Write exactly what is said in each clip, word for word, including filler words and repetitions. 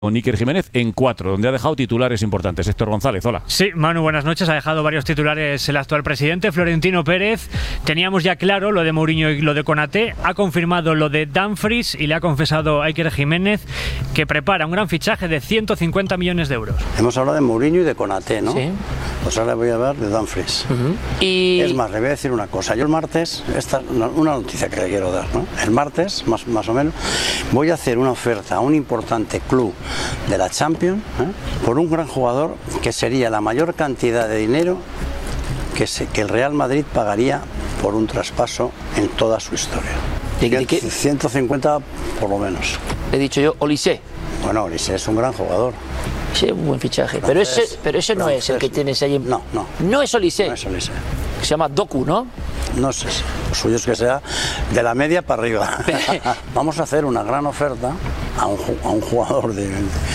con Iker Jiménez en cuatro, donde ha dejado titulares importantes. Héctor González, hola. Sí, Manu, buenas noches. Ha dejado varios titulares el actual presidente, Florentino Pérez. Teníamos ya claro lo de Mourinho y lo de Konaté. Ha confirmado lo de Dumfries y le ha confesado a Iker Jiménez que prepara un gran fichaje de ciento cincuenta millones de euros. Hemos hablado de Mourinho y de Konaté, ¿no? Sí. Pues ahora voy a hablar de Dumfries. Uh-huh. Y... Es más, le voy a decir una cosa. Yo el martes, esta una noticia que le quiero dar, ¿no? El martes, más, más o menos, voy a hacer una oferta a un importante club de la Champions, ¿eh? por un gran jugador que sería la mayor cantidad de dinero que, se, que el Real Madrid pagaría por un traspaso en toda su historia. ¿De, de qué? ciento cincuenta por lo menos. He dicho yo, Olise. Bueno, Olise es un gran jugador. Sí, un buen fichaje. Pero Francés, ese, pero ese no francés. es el que tienes ahí. En... No, no. No es Olise. No es Olise. Se llama Doku, ¿no? No sé, lo suyo es que sea de la media para arriba. Vamos a hacer una gran oferta a un, a un jugador de,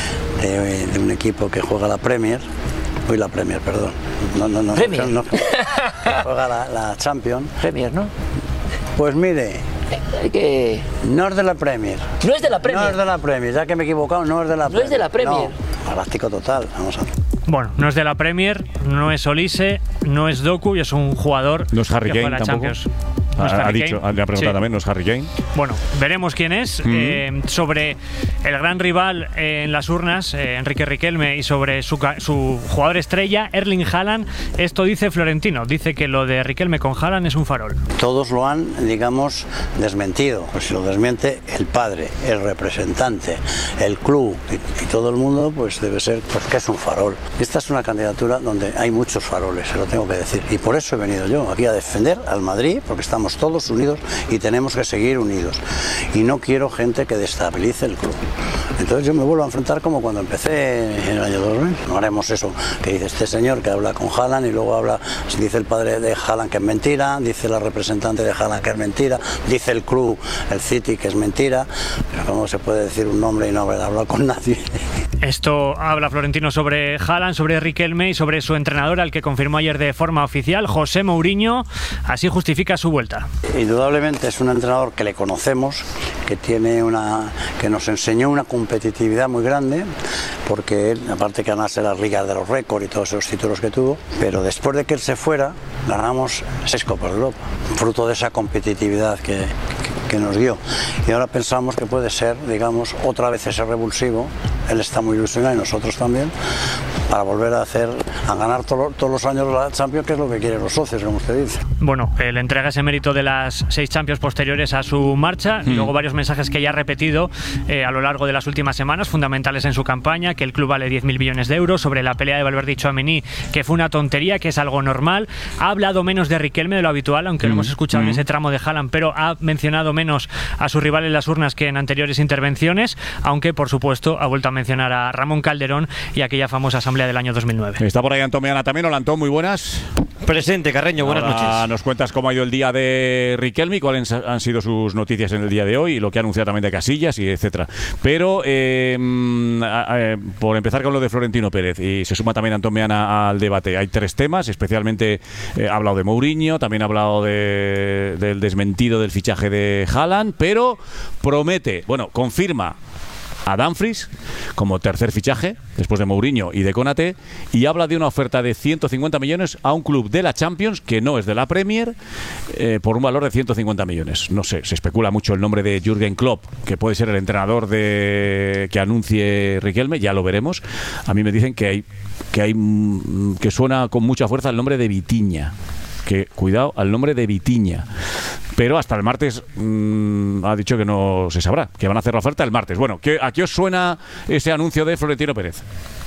de, de un equipo que juega la Premier. Uy, la Premier, perdón. No, no, no. Premier. No, que juega la, la Champions. Premier, ¿no? Pues mire, Hay que... no es de la Premier. No es de la Premier. No es de la Premier, ya que me he equivocado, no es de la No Premier. es de la Premier. No, galáctico total, vamos a ver. Bueno, no es de la Premier, no es Olise, no es Doku y es un jugador No es Harry que Kane juega la tampoco. Champions. No es Ha, ha Harry dicho, Kane. le ha preguntado Sí. también, no es Harry Kane. Bueno, veremos quién es. Mm. Eh, sobre el gran rival eh, en las urnas, eh, Enrique Riquelme, y sobre su, su jugador estrella, Erling Haaland, esto dice Florentino. Dice que lo de Riquelme con Haaland es un farol. Todos lo han, digamos, desmentido. Pues si lo desmiente el padre, el representante, el club y, y todo el mundo, pues debe ser pues, que es un farol. Esta es una candidatura donde hay muchos faroles, se lo tengo que decir. Y por eso he venido yo aquí a defender al Madrid, porque estamos todos unidos y tenemos que seguir unidos. Y no quiero gente que destabilice el club. Entonces yo me vuelvo a enfrentar como cuando empecé en el año dos mil. No haremos eso que dice este señor que habla con Haaland y luego habla, dice el padre de Haaland que es mentira, dice la representante de Haaland que es mentira, dice el club, el City, que es mentira. Pero ¿cómo se puede decir un nombre y no haber hablado con nadie? Esto habla Florentino sobre Haaland, sobre Riquelme y sobre su entrenador, al que confirmó ayer de forma oficial, José Mourinho. Así justifica su vuelta. Indudablemente es un entrenador que le conocemos, que tiene una, que nos enseñó una competitividad muy grande, porque él, aparte que ganase las ligas de los récords y todos esos títulos que tuvo, pero después de que él se fuera, ganamos seis Copas de Europa, fruto de esa competitividad que, que, que nos dio. Y ahora pensamos que puede ser, digamos, otra vez ese revulsivo. Él está muy ilusionado y nosotros también, para volver a hacer, a ganar to todos los años la Champions, que es lo que quieren los socios, como usted dice. Bueno, le entrega ese mérito de las seis Champions posteriores a su marcha, mm. y luego varios mensajes que ya ha repetido eh, a lo largo de las últimas semanas, fundamentales en su campaña, que el club vale diez mil millones de euros, sobre la pelea de Valverde y Tchouaméni, que fue una tontería, que es algo normal. Ha hablado menos de Riquelme de lo habitual, aunque mm. lo hemos escuchado mm. en ese tramo de Haaland, pero ha mencionado menos a su rival en las urnas que en anteriores intervenciones, aunque por supuesto ha vuelto a mencionar a Ramón Calderón y aquella famosa asamblea del año dos mil nueve. Está por ahí Antón Meana también. Hola Antón, muy buenas. Presente, Carreño, buenas Ahora noches. Nos cuentas cómo ha ido el día de Riquelme, cuáles han sido sus noticias en el día de hoy y lo que ha anunciado también de Casillas y etcétera. Pero eh, eh, por empezar con lo de Florentino Pérez, y se suma también Antón Meana al debate. Hay tres temas, especialmente eh, ha hablado de Mourinho, también ha hablado de, del desmentido del fichaje de Haaland, pero promete, bueno, confirma a Dumfries como tercer fichaje después de Mourinho y de Konaté, y habla de una oferta de ciento cincuenta millones a un club de la Champions que no es de la Premier, eh, por un valor de ciento cincuenta millones. No sé, se especula mucho el nombre de Jürgen Klopp, que puede ser el entrenador de que anuncie Riquelme, ya lo veremos. A mí me dicen que hay que hay que suena con mucha fuerza el nombre de Vitinha. Que cuidado al nombre de Vitinha. Pero hasta el martes mmm, ha dicho que no se sabrá, que van a hacer la oferta el martes. Bueno, ¿qué, ¿a qué os suena ese anuncio de Florentino Pérez?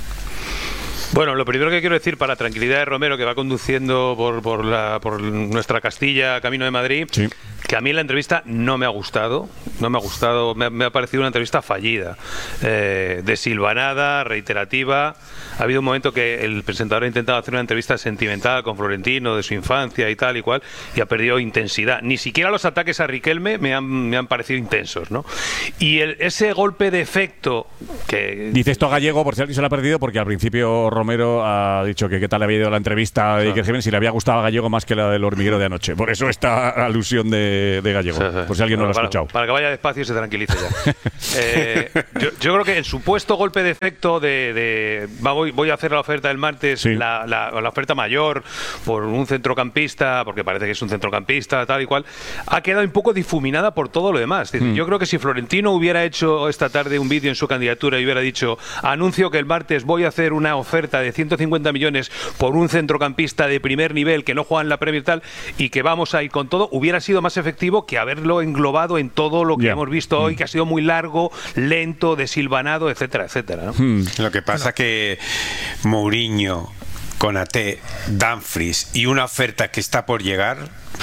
Bueno, lo primero que quiero decir, para tranquilidad de Romero, que va conduciendo por, por, la, por nuestra Castilla, camino de Madrid, sí, que a mí la entrevista no me ha gustado, no me ha gustado, me, me ha parecido una entrevista fallida, eh, desilvanada, reiterativa. Ha habido un momento que el presentador ha intentado hacer una entrevista sentimental con Florentino, de su infancia y tal y cual, y ha perdido intensidad. Ni siquiera los ataques a Riquelme me han, me han parecido intensos, ¿no? Y el, ese golpe de efecto que... Dice esto a Gallego, por si alguien se lo ha perdido, porque al principio Romero ha dicho que qué tal había ido la entrevista de Iker Jiménez, si le había gustado a Gallego más que la del hormiguero de anoche. Por eso esta alusión de, de Gallego, sí, sí. Por si alguien bueno, no lo ha escuchado. Para, para que vaya despacio y se tranquilice ya. eh, yo, yo creo que el supuesto golpe de efecto de, de va, voy, voy a hacer la oferta del martes, sí. la, la, la oferta mayor por un centrocampista, porque parece que es un centrocampista, tal y cual, ha quedado un poco difuminada por todo lo demás. Es decir, mm. Yo creo que si Florentino hubiera hecho esta tarde un vídeo en su candidatura y hubiera dicho, anuncio que el martes voy a hacer una oferta de ciento cincuenta millones por un centrocampista de primer nivel que no juega en la Premier y tal, y que vamos a ir con todo, hubiera sido más efectivo que haberlo englobado en todo lo que yeah. hemos visto mm. hoy, que ha sido muy largo, lento, desilvanado, etcétera, etcétera, ¿no? Mm. Lo que pasa bueno. que Mourinho, Konaté, Dumfries y una oferta que está por llegar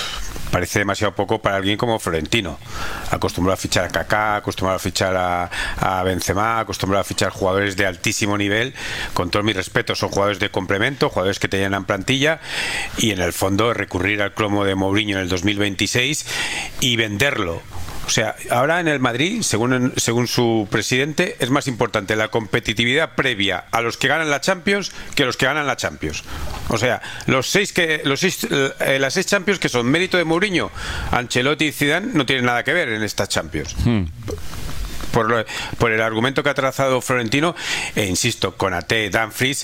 parece demasiado poco para alguien como Florentino, acostumbrado a fichar a Kaká, acostumbrado a fichar a, a Benzema, acostumbrado a fichar jugadores de altísimo nivel. Con todo mi respeto, son jugadores de complemento, jugadores que te llenan plantilla, y en el fondo recurrir al cromo de Mourinho en el dos mil veintiséis y venderlo. O sea, ahora en el Madrid, según, según su presidente, es más importante la competitividad previa a los que ganan la Champions que los que ganan la Champions. O sea, los seis que los seis, eh, las seis Champions que son mérito de Mourinho, Ancelotti y Zidane no tienen nada que ver en estas Champions. Hmm. Por, lo, por el argumento que ha trazado Florentino, e insisto, Konaté, Dumfries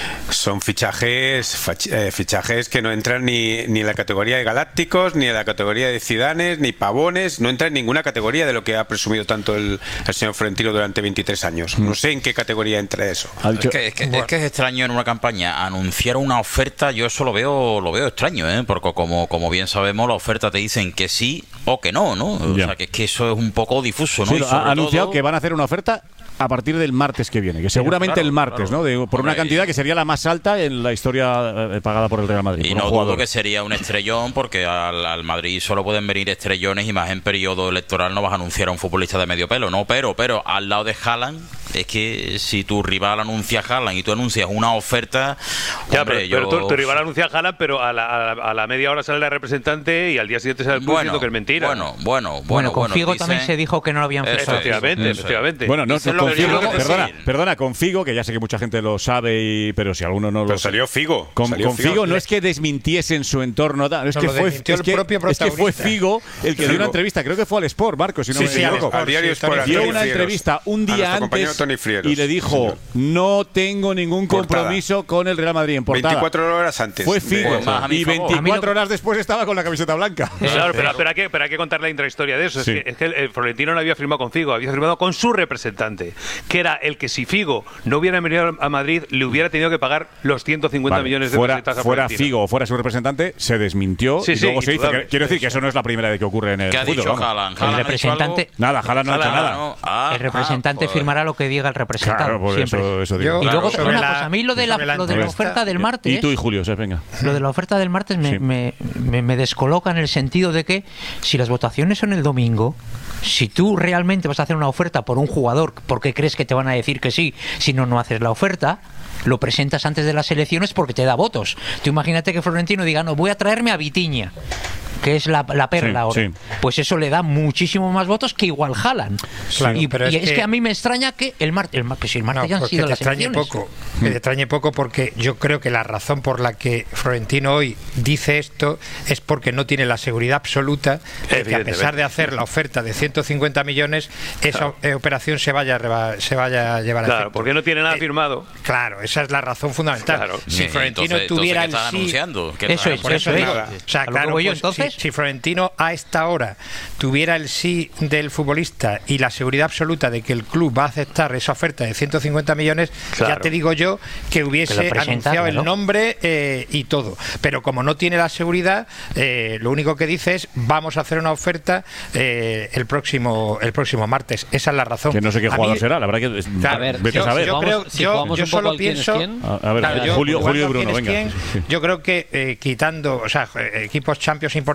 son fichajes fichajes que no entran ni, ni en la categoría de galácticos, ni en la categoría de Zidanes, ni pavones, no entran en ninguna categoría de lo que ha presumido tanto el, el señor Florentino durante veintitrés años. No sé en qué categoría entra eso. Es que es, que, es que es extraño en una campaña anunciar una oferta. Yo eso lo veo lo veo extraño, ¿eh? Porque como, como bien sabemos, la oferta te dicen que sí o que no, ¿no? O yeah. sea, que es que eso es un poco difuso, ¿no? Sí, y sobre ha anunciado todo, que van a hacer una oferta a partir del martes que viene, que seguramente claro, el martes, claro. ¿no? De, por una cantidad que sería la más alta en la historia eh, pagada por el Real Madrid. Y no dudo que sería un estrellón, porque al, al Madrid solo pueden venir estrellones y más en periodo electoral no vas a anunciar a un futbolista de medio pelo, ¿no? Pero, pero al lado de Haaland, es que si tu rival anuncia a Haaland y tú anuncias una oferta, ya, hombre, pero, yo... pero tu, tu rival anuncia a Haaland, pero a la, a, la, a la media hora sale la representante y al día siguiente sale el público bueno, que es mentira. Bueno, bueno, bueno. Bueno, con bueno, Figo dice... también se dijo que no lo habían fichado. Efectivamente, eso, efectivamente. Bueno, no, no con Figo, perdona, decir. perdona, con Figo, que ya sé que mucha gente lo sabe, y, pero si alguno no pero lo salió Figo. Con, salió con Figo, Figo no es que desmintiese en su entorno, no, es, no, que fue, es, que, es que fue Figo el que dio una entrevista, creo que fue al Sport, Marcos, si no sí, me sí, equivoco. al diario Sport, dio una entrevista un día antes y le dijo, no tengo ningún compromiso Portada. con el Real Madrid en portada. veinticuatro horas antes. Fue Figo. De... Y veinticuatro horas después estaba con la camiseta blanca. Claro, pero, pero, hay que, pero hay que contar la intrahistoria de eso. Sí. Es, que, es que el, el Florentino no había firmado con Figo, había firmado con su representante, que era el que si Figo no hubiera venido a Madrid, le hubiera tenido que pagar los ciento cincuenta vale. millones de fuera, pesetas a fuera Florentino. Figo o fuera su representante, se desmintió sí, y sí, luego se dice que, quiero decir que eso no es la primera vez que ocurre en el ¿Qué ha fútbol. dicho Haaland? El representante... Nada, Haaland no ha hecho nada. No. Ah, el representante ah, firmará lo que diga el representante. Claro, por siempre. Eso, eso digo. Y claro, luego, una la, cosa, a mí lo de la, lo de la oferta del martes... Y tú y Julio, sí, venga. Lo de la oferta del martes me, sí. me, me, me descoloca en el sentido de que si las votaciones son el domingo, si tú realmente vas a hacer una oferta por un jugador porque crees que te van a decir que sí, si no, no haces la oferta, lo presentas antes de las elecciones porque te da votos. Tú imagínate que Florentino diga, no, voy a traerme a Vitinha, que es la, la perla sí, ahora. Sí. Pues eso le da muchísimo más votos que igual Haaland. Claro, y pero es, y es que, que a mí me extraña que el martes, el martes, si el martes no, ya han sido te las extrañe elecciones. Poco, que te extrañe poco porque yo creo que la razón por la que Florentino hoy dice esto es porque no tiene la seguridad absoluta de que a pesar de hacer la oferta de ciento cincuenta millones, esa claro. operación se vaya, a, se vaya a llevar claro, a efecto. porque no tiene nada eh, firmado. Claro, esa es la razón fundamental. Claro. Si Florentino entonces, tuviera entonces, el sí... Anunciando? Eso es, por eso es. O sea, claro, pues, yo, entonces... si, si Florentino a esta hora tuviera el sí del futbolista y la seguridad absoluta de que el club va a aceptar esa oferta de ciento cincuenta millones, claro. ya te digo yo que hubiese que anunciado el ¿no? nombre eh, y todo. Pero como no tiene la seguridad, eh, lo único que dice es vamos a hacer una oferta eh, el próximo el próximo martes. Esa es la razón. Que no sé qué jugador mí, será, la verdad que claro, a ver, vete yo, a saber. Yo, creo, vamos, si yo, yo solo pienso quién es quién. A ver, claro, yo, Julio, Julio y Bruno, venga. Quién, yo creo que eh, quitando, o sea, equipos Champions importantes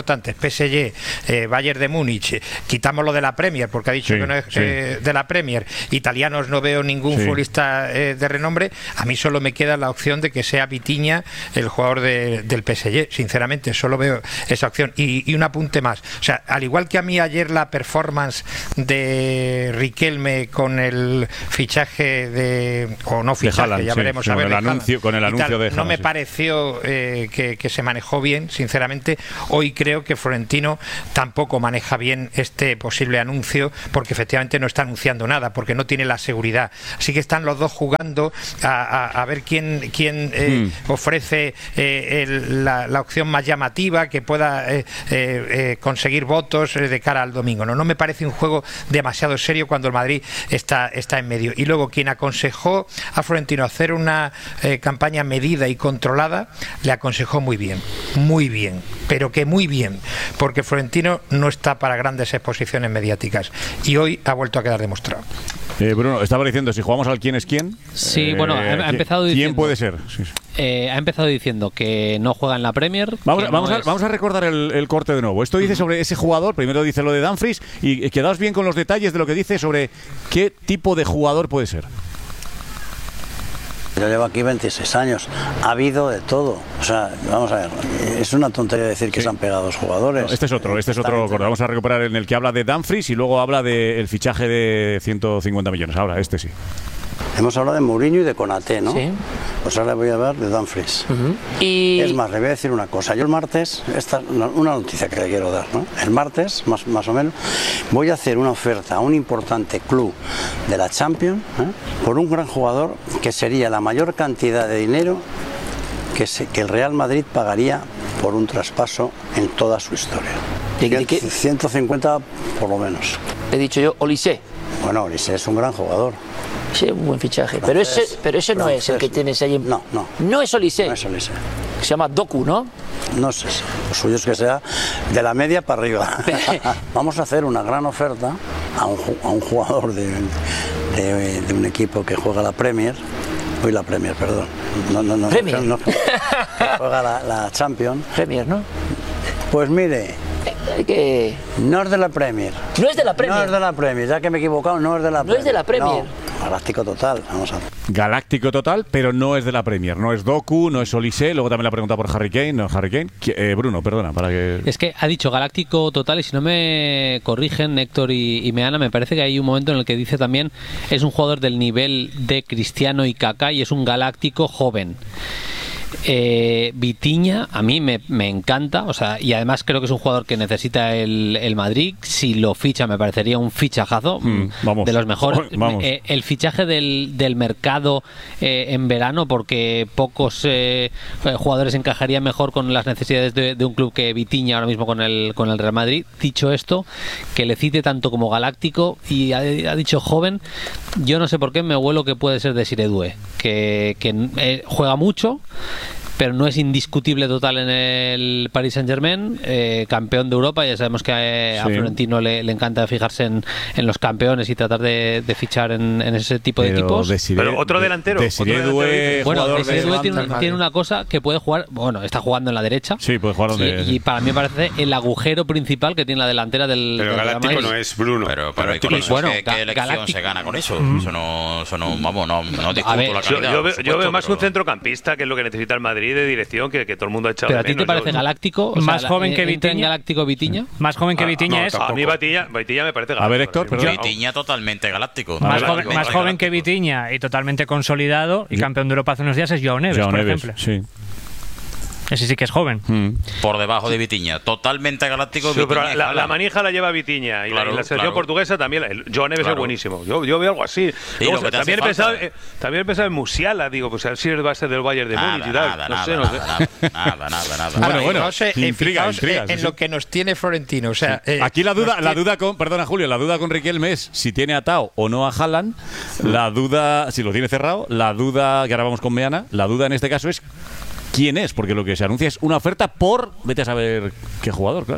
importantes, P S G, eh, Bayern de Múnich, eh, quitamos lo de la Premier, porque ha dicho sí, que no es sí. eh, de la Premier, italianos no veo ningún sí. futbolista eh, de renombre, a mí solo me queda la opción de que sea Vitinha el jugador de, del P S G, sinceramente, solo veo esa opción. Y, y un apunte más, o sea, al igual que a mí ayer la performance de Riquelme con el fichaje de, o no fichaje, Haaland, ya sí, veremos sí, a ver, con el de anuncio, Haaland con el y anuncio tal, de no Haaland, me sí. pareció eh, que, que se manejó bien, sinceramente. Hoy creo que Florentino tampoco maneja bien este posible anuncio, porque efectivamente no está anunciando nada, porque no tiene la seguridad. Así que están los dos jugando a, a, a ver quién, quién eh, mm. ofrece eh, el, la, la opción más llamativa, que pueda eh, eh, conseguir votos eh, de cara al domingo. No, no me parece un juego demasiado serio cuando el Madrid está, está en medio. Y luego, quien aconsejó a Florentino hacer una eh, campaña medida y controlada, le aconsejó muy bien, muy bien, pero que muy bien, porque Florentino no está para grandes exposiciones mediáticas y hoy ha vuelto a quedar demostrado. Eh, Bruno, estaba diciendo, si jugamos al quién es quién. Sí, eh, bueno, ha, ha empezado diciendo. ¿Quién puede ser? Sí, sí. Eh, ha empezado diciendo que no juega en la Premier. Vamos, no vamos, a, es... vamos a recordar el, el corte de nuevo. Esto dice uh-huh. sobre ese jugador, primero dice lo de Dumfries, y, y quedaos bien con los detalles de lo que dice sobre qué tipo de jugador puede ser. Yo llevo aquí veintiséis años, ha habido de todo. O sea, vamos a ver, es una tontería decir que sí. se han pegado dos jugadores. No, este es otro, este es otro corte. Vamos a recuperar en el que habla de Dumfries y luego habla del fichaje de ciento cincuenta millones. Ahora, este sí. Hemos hablado de Mourinho y de Konaté, ¿no? Sí. Pues ahora voy a hablar de Dumfries. Uh-huh. Y... Es más, le voy a decir una cosa. Yo el martes, esta una noticia que le quiero dar, ¿no? El martes, más, más o menos, voy a hacer una oferta a un importante club de la Champions, ¿eh? por un gran jugador que sería la mayor cantidad de dinero que, se, que el Real Madrid pagaría por un traspaso en toda su historia. ¿De, de qué? ciento cincuenta por lo menos. He dicho yo, Olise. Bueno, Olise es un gran jugador. Sí, un buen fichaje. Pero ese, pero ese no francés. Es el que tienes ahí. No, no. No es Olise. No es Olise. Se llama Doku, ¿no? No sé. Lo suyo es que sea de la media para arriba. Vamos a hacer una gran oferta a un, a un jugador de, de, de un equipo que juega la Premier. Hoy la Premier, perdón. No, no, no. Premier. No, que juega la, la Champions. Premier, ¿no? Pues mire. Que... No es de la Premier. No es de la Premier. No es de la Premier, ya que me he equivocado, no es de la Premier. No es de la Premier. No, Galáctico total, vamos a... Galáctico total, pero no es de la Premier. No es Doku, no es Olise. Luego también la pregunta por Harry Kane. No, Harry Kane. Eh, Bruno, perdona, para que... Es que ha dicho Galáctico total y si no me corrigen Héctor y, y Meana, me parece que hay un momento en el que dice también es un jugador del nivel de Cristiano y Kaká y es un Galáctico joven. Eh, Vitinha a mí me, me encanta, o sea, y además creo que es un jugador que necesita el, el Madrid. Si lo ficha me parecería un fichajazo, mm, vamos. de los mejores. Vamos. Eh, el fichaje del, del mercado eh, en verano, porque pocos eh, jugadores encajarían mejor con las necesidades de, de un club que Vitinha ahora mismo con el, con el Real Madrid. Dicho esto, que le cite tanto como Galáctico y ha, ha dicho joven, yo no sé por qué me huelo que puede ser de Siredue, que, que eh, juega mucho, pero no es indiscutible total en el Paris Saint-Germain, eh, campeón de Europa. Ya sabemos que a, sí. a Florentino le, le encanta fijarse en, en los campeones y tratar de, de fichar en, en ese tipo pero de equipos. Desiree, pero otro delantero. Desiree Doué, bueno, Desiree Doué tiene, tiene una cosa que puede jugar, bueno, está jugando en la derecha. Sí, puede jugar donde... Y, y para mí me parece el agujero principal que tiene la delantera del Pero del Galáctico no es Bruno. Pero, pero Galáctico con eso, bueno, ¿qué, qué elección Galáctico. se gana con eso? Mm. Eso no, eso no, vamos, no, no discuto ver, la calidad. Yo, yo, veo, supuesto, yo veo más pero... un centrocampista, que es lo que necesita el Madrid, de dirección, que, que todo el mundo ha echado ¿Pero de a ti menos. te parece yo, Galáctico? O más sea, joven que ¿entra en Vitinha? Galáctico Vitinha? Más joven que Ah, Vitinha no, es... A mí Vitinha, Vitinha me parece Galáctico. A ver, Héctor, perdón. Vitinha totalmente galáctico. Más, Galáctico, joven, más galáctico. joven que Vitinha y totalmente consolidado y Sí. campeón de Europa hace unos días es Joao Neves, Joao por Neves, ejemplo. sí. Ese sí que es joven. Mm. Por debajo de Vitinha. Totalmente galáctico. Sí, Vitinha pero y la, Haaland. la manija la lleva Vitinha y, Claro, la, y la selección claro. portuguesa también. El Joao Neves Claro. es buenísimo. Yo, yo veo algo así. Y Luego, lo que te también, he hace pensado, falta. eh, también he pensado en Musiala, digo, pues a ver si va a ser del Bayern de Nada, Múnich y tal. nada, no nada, sé, no sé. nada, nada, nada, nada. Bueno, Ahora, bueno, no sé, eh, intriga, fijaos, intriga, eh, sí, en sí. lo que nos tiene Florentino. O sea, eh, Aquí la duda, nos la tiene- duda con, perdona Julio, la duda con Riquelme es si tiene atado o no a Haaland. La duda, si lo tiene cerrado, la duda, que ahora vamos con Meana, la duda en este caso es quién es, porque lo que se anuncia es una oferta por, vete a saber qué jugador, claro.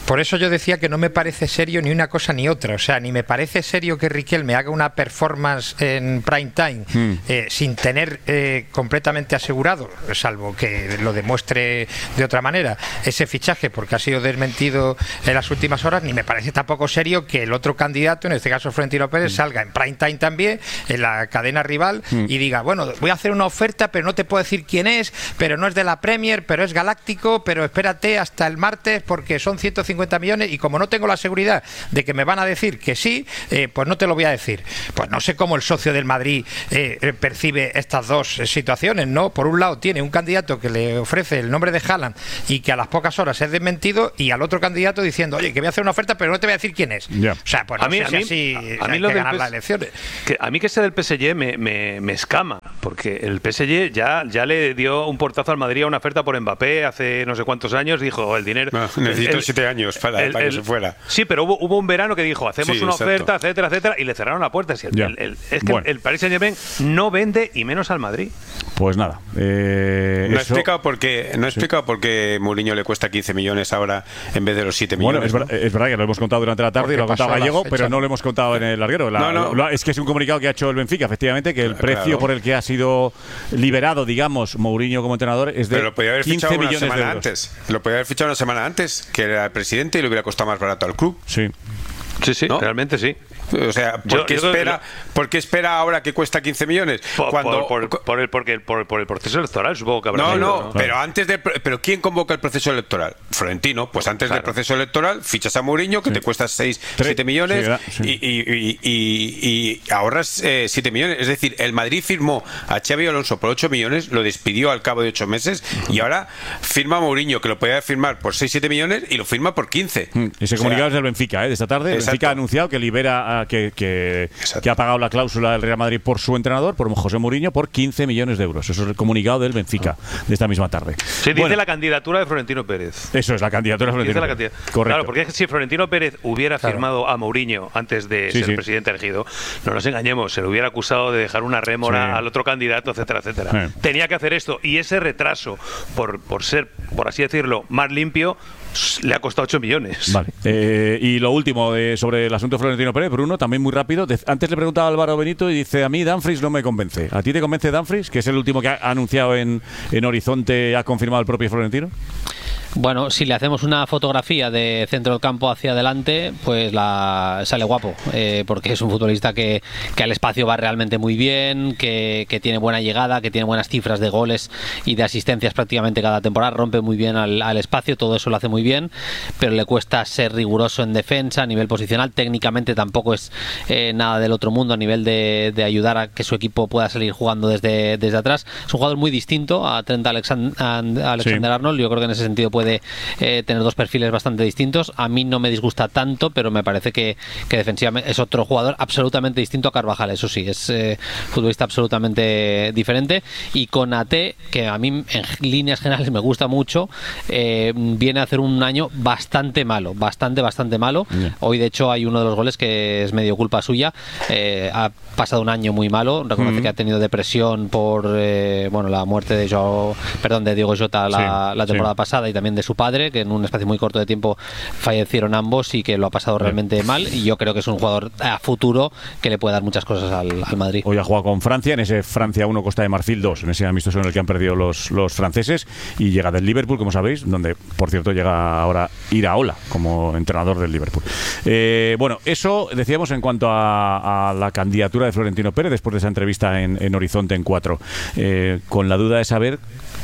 Por eso yo decía que no me parece serio ni una cosa ni otra. O sea, ni me parece serio que Riquelme haga una performance en prime time mm. eh, sin tener eh, completamente asegurado, salvo que lo demuestre de otra manera, ese fichaje, porque ha sido desmentido en las últimas horas, ni me parece tampoco serio que el otro candidato, en este caso Florentino Pérez, mm. salga en prime time también, en la cadena rival, mm. y diga, bueno, voy a hacer una oferta, pero no te puedo decir quién es, pero no es de la Premier, pero es galáctico, pero espérate hasta el martes porque son ciento cincuenta millones y como no tengo la seguridad de que me van a decir que sí, eh, pues no te lo voy a decir. Pues no sé cómo el socio del Madrid eh, percibe estas dos eh, situaciones, ¿no? Por un lado tiene un candidato que le ofrece el nombre de Haaland y que a las pocas horas es desmentido, y al otro candidato diciendo, oye, que voy a hacer una oferta pero no te voy a decir quién es. Yeah. O sea, pues no a mí, sé si a mí, así a, a mí hay lo que ganar P S, las elecciones. Que a mí que sea del P S G me, me, me escama, porque el P S G ya, ya le dio un portazo al Madrid a una oferta por Mbappé hace no sé cuántos años, dijo, el dinero... No, necesito el, siete años para, el, para que el, se fuera. Sí, pero hubo, hubo un verano que dijo, hacemos sí, una exacto. oferta, etcétera, etcétera, y le cerraron la puerta. El, el, el, es que bueno. el Paris Saint-Germain no vende, y menos al Madrid. Pues nada. Eh, no he eso... explicado por qué, no he explicado sí. por qué Mourinho le cuesta quince millones ahora en vez de los siete bueno, millones. Bueno, es, ¿no? es verdad que lo hemos contado durante la tarde, porque y lo ha contado Gallego, pero no lo hemos contado en el larguero. La, no, no. Lo, es que es un comunicado que ha hecho el Benfica, efectivamente, que el claro. precio por el que ha sido liberado, digamos, Mourinho como entrenador es de pero lo podía haber quince fichado una millones semana de euros. Antes. Lo podía haber fichado una semana antes, que era el presidente, y le hubiera costado más barato al club. Sí. Sí, sí, ¿no? Realmente sí. O sea, ¿por, yo, qué, yo espera, lo... ¿por qué espera ahora que cuesta quince millones? Por, cuando... por, por, por, el, porque, por, por el proceso electoral, supongo que habrá No, sido, no, ¿no? pero antes de, pero ¿quién convoca el proceso electoral? Florentino. Pues antes claro. del proceso electoral fichas a Mourinho, que sí. te cuesta seis, siete millones, sí, sí. Y, y, y, y, y ahorras eh, siete millones. Es decir, el Madrid firmó a Xabi Alonso por ocho millones, lo despidió al cabo de ocho meses, y ahora firma a Mourinho, que lo podía firmar por seis, siete millones, y lo firma por quince. Ese comunicado es del Benfica, ¿eh? De esta tarde. El Benfica ha anunciado que libera, a, que, que que ha pagado la cláusula del Real Madrid por su entrenador, por José Mourinho, por quince millones de euros. Eso es el comunicado del Benfica de esta misma tarde. Se dice bueno, la candidatura de Florentino Pérez. Eso es la candidatura de Florentino Pérez. Pérez. Correcto. Claro, porque si Florentino Pérez hubiera claro. firmado a Mourinho antes de sí, ser sí. presidente elegido, no nos engañemos, se le hubiera acusado de dejar una rémora sí. al otro candidato, etcétera, etcétera. Sí. Tenía que hacer esto, y ese retraso, por, por ser, por así decirlo, más limpio, le ha costado ocho millones. Vale. Eh, y lo último eh, sobre el asunto de Florentino Pérez, Bruno, también muy rápido. De, antes le preguntaba a Álvaro Benito y dice, a mí Dumfries no me convence. ¿A ti te convence Dumfries, que es el último que ha anunciado en, en Horizonte, ha confirmado el propio Florentino? Bueno, si le hacemos una fotografía de centro del campo hacia adelante, pues la sale guapo, eh, porque es un futbolista que, que al espacio va realmente muy bien, que, que tiene buena llegada, que tiene buenas cifras de goles y de asistencias prácticamente cada temporada, rompe muy bien al, al espacio, todo eso lo hace muy bien, pero le cuesta ser riguroso en defensa, a nivel posicional, técnicamente tampoco es eh, nada del otro mundo a nivel de, de ayudar a que su equipo pueda salir jugando desde, desde atrás. Es un jugador muy distinto a Trent Alexander-Arnold, sí. Yo creo que en ese sentido puede puede eh, tener dos perfiles bastante distintos. A mí no me disgusta tanto, pero me parece que, que defensivamente es otro jugador absolutamente distinto a Carvajal. Eso sí, es eh, futbolista absolutamente diferente. Y con A T, que a mí en líneas generales me gusta mucho, eh, viene a hacer un año bastante malo, bastante, bastante malo. Yeah. Hoy, de hecho, hay uno de los goles que es medio culpa suya. Eh, ha pasado un año muy malo. Reconoce mm-hmm. que ha tenido depresión por eh, bueno, la muerte de Joao, perdón, de Diego Jota la, sí, la temporada sí. pasada, y también de su padre, que en un espacio muy corto de tiempo fallecieron ambos, y que lo ha pasado yeah. realmente mal. Y yo creo que es un jugador a futuro que le puede dar muchas cosas al, al Madrid. Hoy ha jugado con Francia, en ese Francia uno, Costa de Marfil dos, en ese amistoso en el que han perdido los, los franceses, y llega del Liverpool, como sabéis, donde, por cierto, llega ahora Iraola como entrenador del Liverpool. Eh, bueno, eso decíamos en cuanto a, a la candidatura de Florentino Pérez después de esa entrevista en, en Horizonte en cuatro, eh, con la duda de saber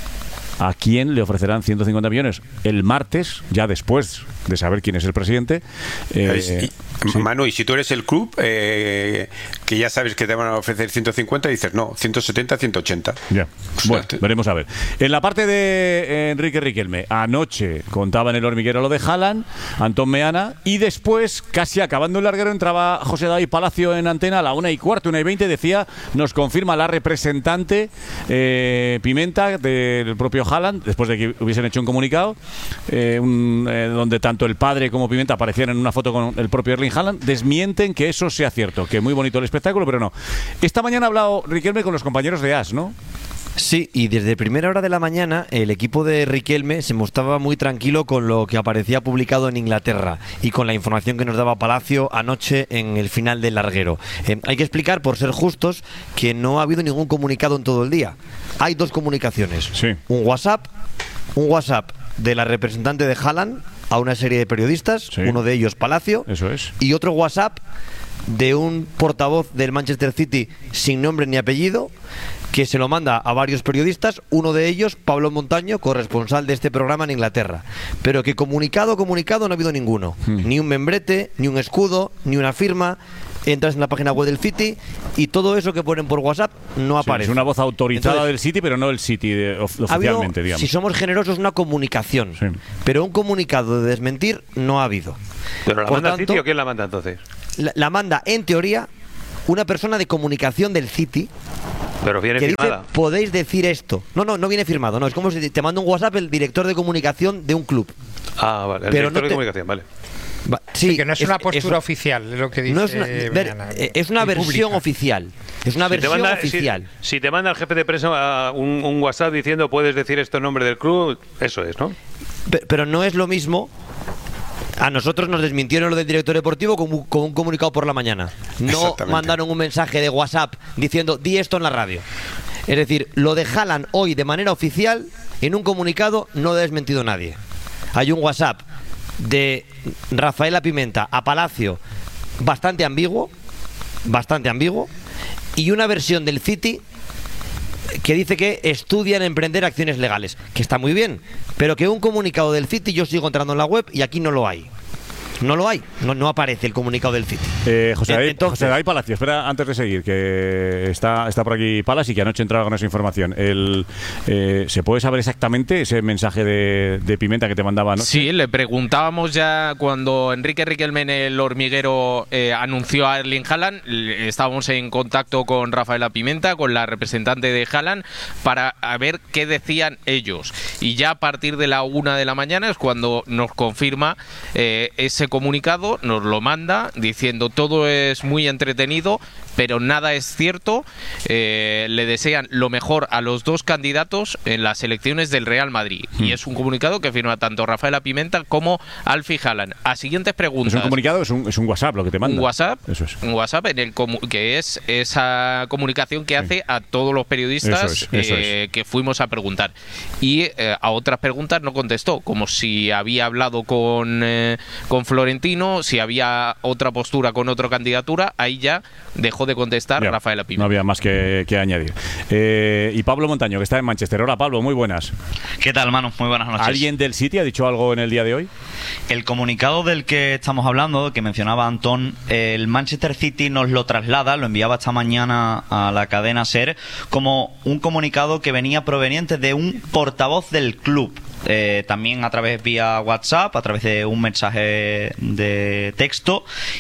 ¿a quién le ofrecerán ciento cincuenta millones? El martes, ya después de saber quién es el presidente. Eh, y, ¿sí? Manu, y si tú eres el club, eh, que ya sabes que te van a ofrecer ciento cincuenta, dices no, ciento setenta, ciento ochenta. Ya. Bueno, veremos a ver. En la parte de Enrique Riquelme, anoche contaba en el hormiguero lo de Haaland, Antón Meana, y después, casi acabando el larguero, entraba José David Palacio en antena a la una y cuarto, una y veinte, decía, nos confirma la representante eh, Pimenta del propio Haaland, después de que hubiesen hecho un comunicado eh, un, eh, donde tanto el padre como Pimenta aparecían en una foto con el propio Erling Haaland, desmienten que eso sea cierto, que muy bonito el espectáculo, pero no. Esta mañana ha hablado Riquelme con los compañeros de A S, ¿no? Sí, y desde primera hora de la mañana el equipo de Riquelme se mostraba muy tranquilo con lo que aparecía publicado en Inglaterra y con la información que nos daba Palacio anoche en el final del larguero. Eh, hay que explicar, por ser justos, que no ha habido ningún comunicado en todo el día. Hay dos comunicaciones. Sí. Un WhatsApp, un WhatsApp de la representante de Haaland a una serie de periodistas, sí. Uno de ellos Palacio, eso es, y otro WhatsApp de un portavoz del Manchester City sin nombre ni apellido, que se lo manda a varios periodistas, uno de ellos, Pablo Montaño, corresponsal de este programa en Inglaterra. Pero que comunicado, comunicado no ha habido ninguno. Hmm. Ni un membrete, ni un escudo, ni una firma. Entras en la página web del City y todo eso que ponen por WhatsApp no aparece. Sí, es una voz autorizada Entonces, del City, pero no el City de, of, oficialmente, habido, digamos. Si somos generosos, una comunicación. Sí. Pero un comunicado de desmentir no ha habido. ¿Pero la por manda tanto, el City o quién la manda entonces? La, la manda, en teoría, una persona de comunicación del City. Pero viene que firmada. Dice, podéis decir esto. No, no, no viene firmado. No, es como si te manda un WhatsApp el director de comunicación de un club. Ah, vale. El pero director no te, de comunicación, vale. Va, sí, sí, que no es, es una postura es, oficial, es lo que dice. No es una, ver, es una versión pública. oficial. Es una si versión manda, oficial. Si, si te manda el jefe de prensa un, un WhatsApp diciendo puedes decir esto en nombre del club, eso es, ¿no? Pero, pero no es lo mismo. A nosotros nos desmintieron lo del director deportivo con, con un comunicado por la mañana. No mandaron un mensaje de WhatsApp diciendo di esto en la radio. Es decir, lo de Haaland hoy de manera oficial en un comunicado no lo ha desmentido nadie. Hay un WhatsApp de Rafaela Pimenta a Palacio bastante ambiguo, bastante ambiguo, y una versión del City que dice que estudian emprender acciones legales, que está muy bien, pero que un comunicado del City yo sigo entrando en la web y aquí no lo hay. No lo hay, no, no aparece el comunicado del City. Eh, José, David, Entonces, José David Palacio, espera, antes de seguir, que está, está por aquí Palas y que anoche entraba con esa información. El, eh, ¿Se puede saber exactamente ese mensaje de, de Pimenta que te mandaba anoche? Sí, le preguntábamos ya cuando Enrique Riquelme en El Hormiguero eh, anunció a Erling Haaland. Estábamos en contacto con Rafaela Pimenta, con la representante de Haaland, para a ver qué decían ellos. Y ya a partir de la una de la mañana es cuando nos confirma eh, ese comunicado, nos lo manda diciendo todo es muy entretenido, pero nada es cierto. Eh, le desean lo mejor a los dos candidatos en las elecciones del Real Madrid. Hmm. Y es un comunicado que firma tanto Rafaela Pimenta como Alfie Haaland. A siguientes preguntas. ¿Es un comunicado? Es un, es un WhatsApp lo que te manda. Un WhatsApp, Eso es. un WhatsApp en el que es esa comunicación que hace sí. a todos los periodistas eso es, eso eh, es. que fuimos a preguntar. Y eh, a otras preguntas no contestó, como si había hablado con, eh, con Florentino, si había otra postura con otra candidatura. Ahí ya dejó de contestar ya, Rafaela Pimenta. No había más que, que añadir. Eh, y Pablo Montaño, que está en Manchester. Hola, Pablo, muy buenas. ¿Qué tal, hermano? Muy buenas noches. ¿Alguien del City ha dicho algo en el día de hoy? El comunicado del que estamos hablando, que mencionaba Antón, el Manchester City nos lo traslada, lo enviaba esta mañana a la cadena SER, como un comunicado que venía proveniente de un portavoz del club. Eh, también a través vía WhatsApp, a través de un mensaje de texto,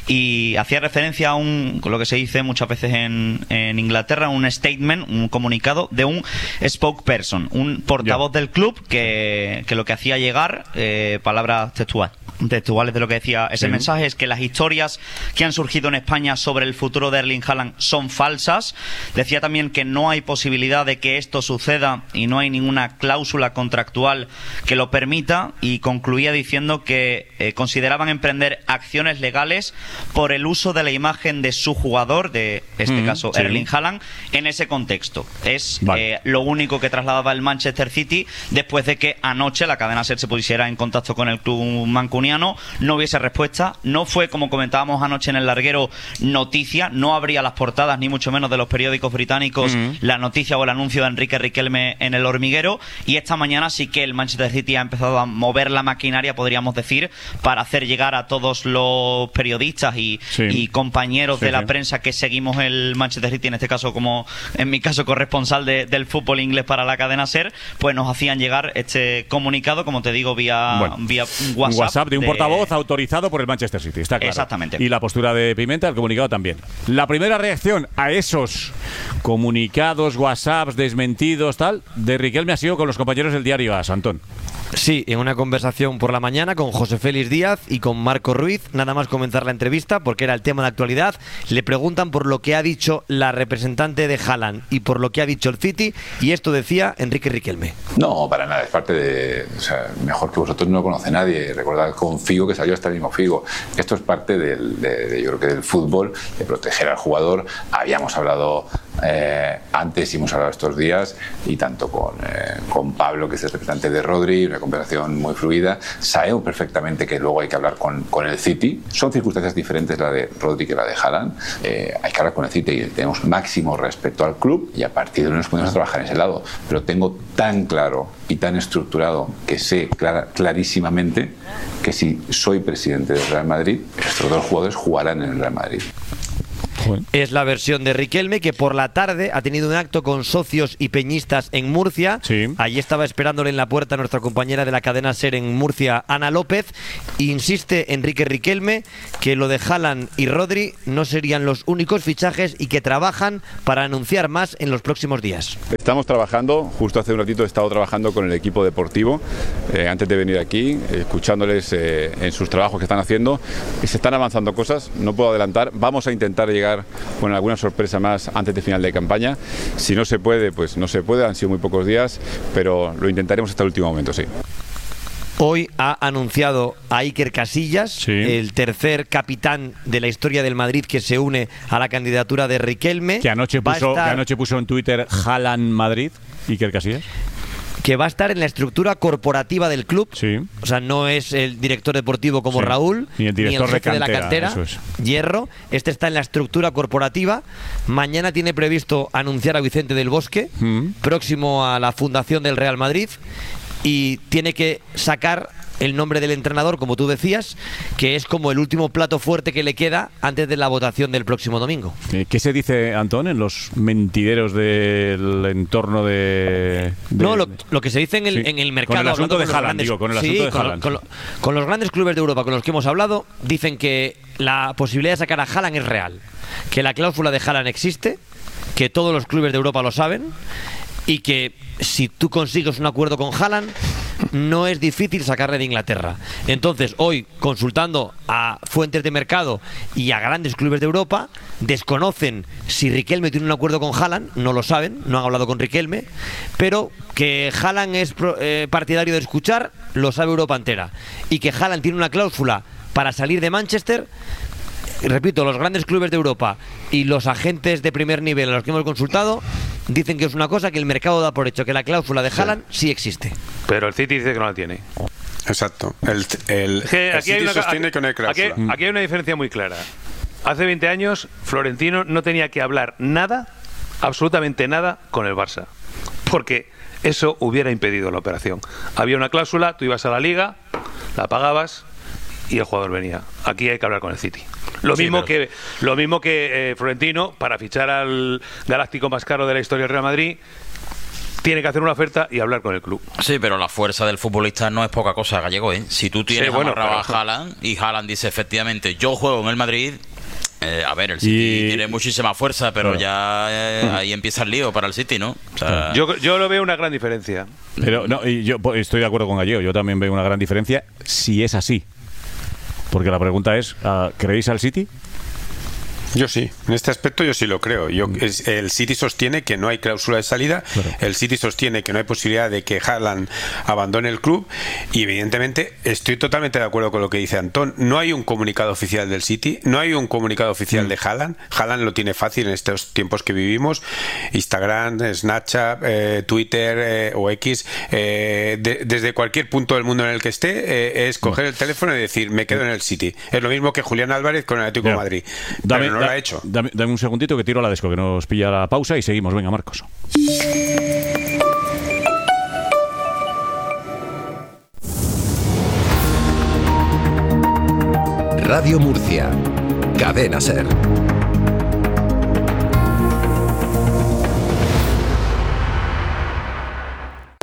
y hacía referencia a un, lo que se dice muchas veces en, en Inglaterra, un statement, un comunicado de un spokesperson, un portavoz yeah. del club que, que lo que hacía llegar, eh, palabras textuales. textuales de lo que decía ese sí. mensaje es que las historias que han surgido en España sobre el futuro de Erling Haaland son falsas. Decía también que no hay posibilidad de que esto suceda y no hay ninguna cláusula contractual que lo permita, y concluía diciendo que eh, consideraban emprender acciones legales por el uso de la imagen de su jugador, de este mm, caso sí. Erling Haaland, en ese contexto. Es vale. eh, lo único que trasladaba el Manchester City después de que anoche la cadena SER se pusiera en contacto con el club mancuniano. No hubiese respuesta, no fue, como comentábamos anoche en el larguero, noticia, no habría las portadas ni mucho menos de los periódicos británicos mm. la noticia o el anuncio de Enrique Riquelme en El Hormiguero, y esta mañana sí que el Manchester City ha empezado a mover la maquinaria, podríamos decir, para hacer llegar a todos los periodistas y, sí. y compañeros sí, de la sí. prensa que seguimos el Manchester City, en este caso como en mi caso corresponsal de, del fútbol inglés para la cadena SER, pues nos hacían llegar este comunicado, como te digo, vía, bueno, vía WhatsApp. Un WhatsApp de un de... portavoz autorizado por el Manchester City, está claro. Exactamente. Y la postura de Pimenta, el comunicado también. La primera reacción a esos comunicados, WhatsApps, desmentidos, tal, de Riquelme ha sido con los compañeros del diario AS, Antón. Sí, en una conversación por la mañana con José Félix Díaz y con Marco Ruiz, nada más comenzar la entrevista, porque era el tema de actualidad, le preguntan por lo que ha dicho la representante de Haaland y por lo que ha dicho el City, y esto decía Enrique Riquelme. No, para nada, es parte de... O sea, mejor que vosotros no lo conoce nadie. Recordad con Figo que salió hasta el mismo Figo. Esto es parte del, de, de, yo creo que del fútbol, de proteger al jugador. Habíamos hablado eh, antes y hemos hablado estos días, y tanto con, eh, con Pablo, que es el representante de Rodri, una conversación muy fluida. Sabemos perfectamente que luego hay que hablar con, con el City. Son circunstancias diferentes la de Rodri que la de Haaland. Eh, hay que hablar con el City y tenemos máximo respeto al club, y a partir de ahí nos podemos trabajar en ese lado. Pero tengo tan claro y tan estructurado que sé clara, clarísimamente que si soy presidente del Real Madrid, estos dos jugadores jugarán en el Real Madrid. Es la versión de Riquelme, que por la tarde ha tenido un acto con socios y peñistas en Murcia. Sí. Allí estaba esperándole en la puerta nuestra compañera de la cadena SER en Murcia, Ana López. Insiste Enrique Riquelme que lo de Haaland y Rodri no serían los únicos fichajes y que trabajan para anunciar más en los próximos días. Estamos trabajando, justo hace un ratito he estado trabajando con el equipo deportivo, eh, antes de venir aquí, escuchándoles eh, en sus trabajos que están haciendo, y se están avanzando cosas, no puedo adelantar, vamos a intentar llegar con alguna sorpresa más antes de final de campaña. Si no se puede, pues no se puede, han sido muy pocos días, pero lo intentaremos hasta el último momento, sí. Hoy ha anunciado a Iker Casillas, sí. el tercer capitán de la historia del Madrid que se une a la candidatura de Riquelme. Que anoche puso, estar... que anoche puso en Twitter Haaland Madrid, Iker Casillas. Que va a estar en la estructura corporativa del club. Sí. O sea, no es el director deportivo como sí. Raúl, ni el director ni el jefe de, cantera, de la cantera, es. Hierro. Este está en la estructura corporativa. Mañana tiene previsto anunciar a Vicente del Bosque, mm. próximo a la fundación del Real Madrid, y tiene que sacar el nombre del entrenador, como tú decías, que es como el último plato fuerte que le queda antes de la votación del próximo domingo. ¿Qué se dice, Antón, en los mentideros del entorno de...? de no, lo, lo que se dice en el, sí. en el mercado... Con el asunto de con Haaland, grandes, digo, con el sí, asunto de con, Haaland. Con, con, con los grandes clubes de Europa con los que hemos hablado, dicen que la posibilidad de sacar a Haaland es real, que la cláusula de Haaland existe, que todos los clubes de Europa lo saben, y que si tú consigues un acuerdo con Haaland, no es difícil sacarle de Inglaterra. Entonces, hoy, consultando a fuentes de mercado y a grandes clubes de Europa, desconocen si Riquelme tiene un acuerdo con Haaland, no lo saben, no han hablado con Riquelme, pero que Haaland es eh, partidario de escuchar, lo sabe Europa entera. Y que Haaland tiene una cláusula para salir de Manchester. Y repito, los grandes clubes de Europa y los agentes de primer nivel a los que hemos consultado dicen que es una cosa que el mercado da por hecho, que la cláusula de Haaland sí, sí existe. Pero el City dice que no la tiene. Exacto. El, el, es que el aquí City hay una, sostiene aquí, que no hay cláusula. Aquí, aquí hay una diferencia muy clara. Hace veinte años, Florentino no tenía que hablar nada, absolutamente nada, con el Barça. Porque eso hubiera impedido la operación. Había una cláusula, tú ibas a la Liga, la pagabas y el jugador venía. Aquí hay que hablar con el City. Lo sí, mismo pero... que lo mismo que eh, Florentino, para fichar al galáctico más caro de la historia del Real Madrid, tiene que hacer una oferta y hablar con el club. Sí, pero la fuerza del futbolista no es poca cosa, Gallego, ¿eh? Si tú tienes sí, bueno, amarrado pero... a Haaland y Haaland dice efectivamente, yo juego en el Madrid, eh, a ver, el City y... tiene muchísima fuerza, pero claro. ya eh, ahí empieza el lío para el City, ¿no? O sea... yo, yo lo veo una gran diferencia. Pero no, y yo estoy de acuerdo con Gallego, yo también veo una gran diferencia si es así. Porque la pregunta es, ¿creéis al City? Yo sí, en este aspecto yo sí lo creo. Yo, es, el City sostiene que no hay cláusula de salida, claro. El City sostiene que no hay posibilidad de que Haaland abandone el club y evidentemente estoy totalmente de acuerdo con lo que dice Antón. No hay un comunicado oficial del City, no hay un comunicado oficial mm. de Haaland. Haaland lo tiene fácil en estos tiempos que vivimos. Instagram, Snapchat, eh, Twitter eh, o X, eh, de, desde cualquier punto del mundo en el que esté, eh, es coger el teléfono y decir, me quedo en el City. Es lo mismo que Julián Álvarez con el Atlético de Madrid. Dame, no da, lo ha hecho. Dame, dame un segundito que tiro la desco, que nos pilla la pausa y seguimos. Venga, Marcos. Radio Murcia, Cadena SER.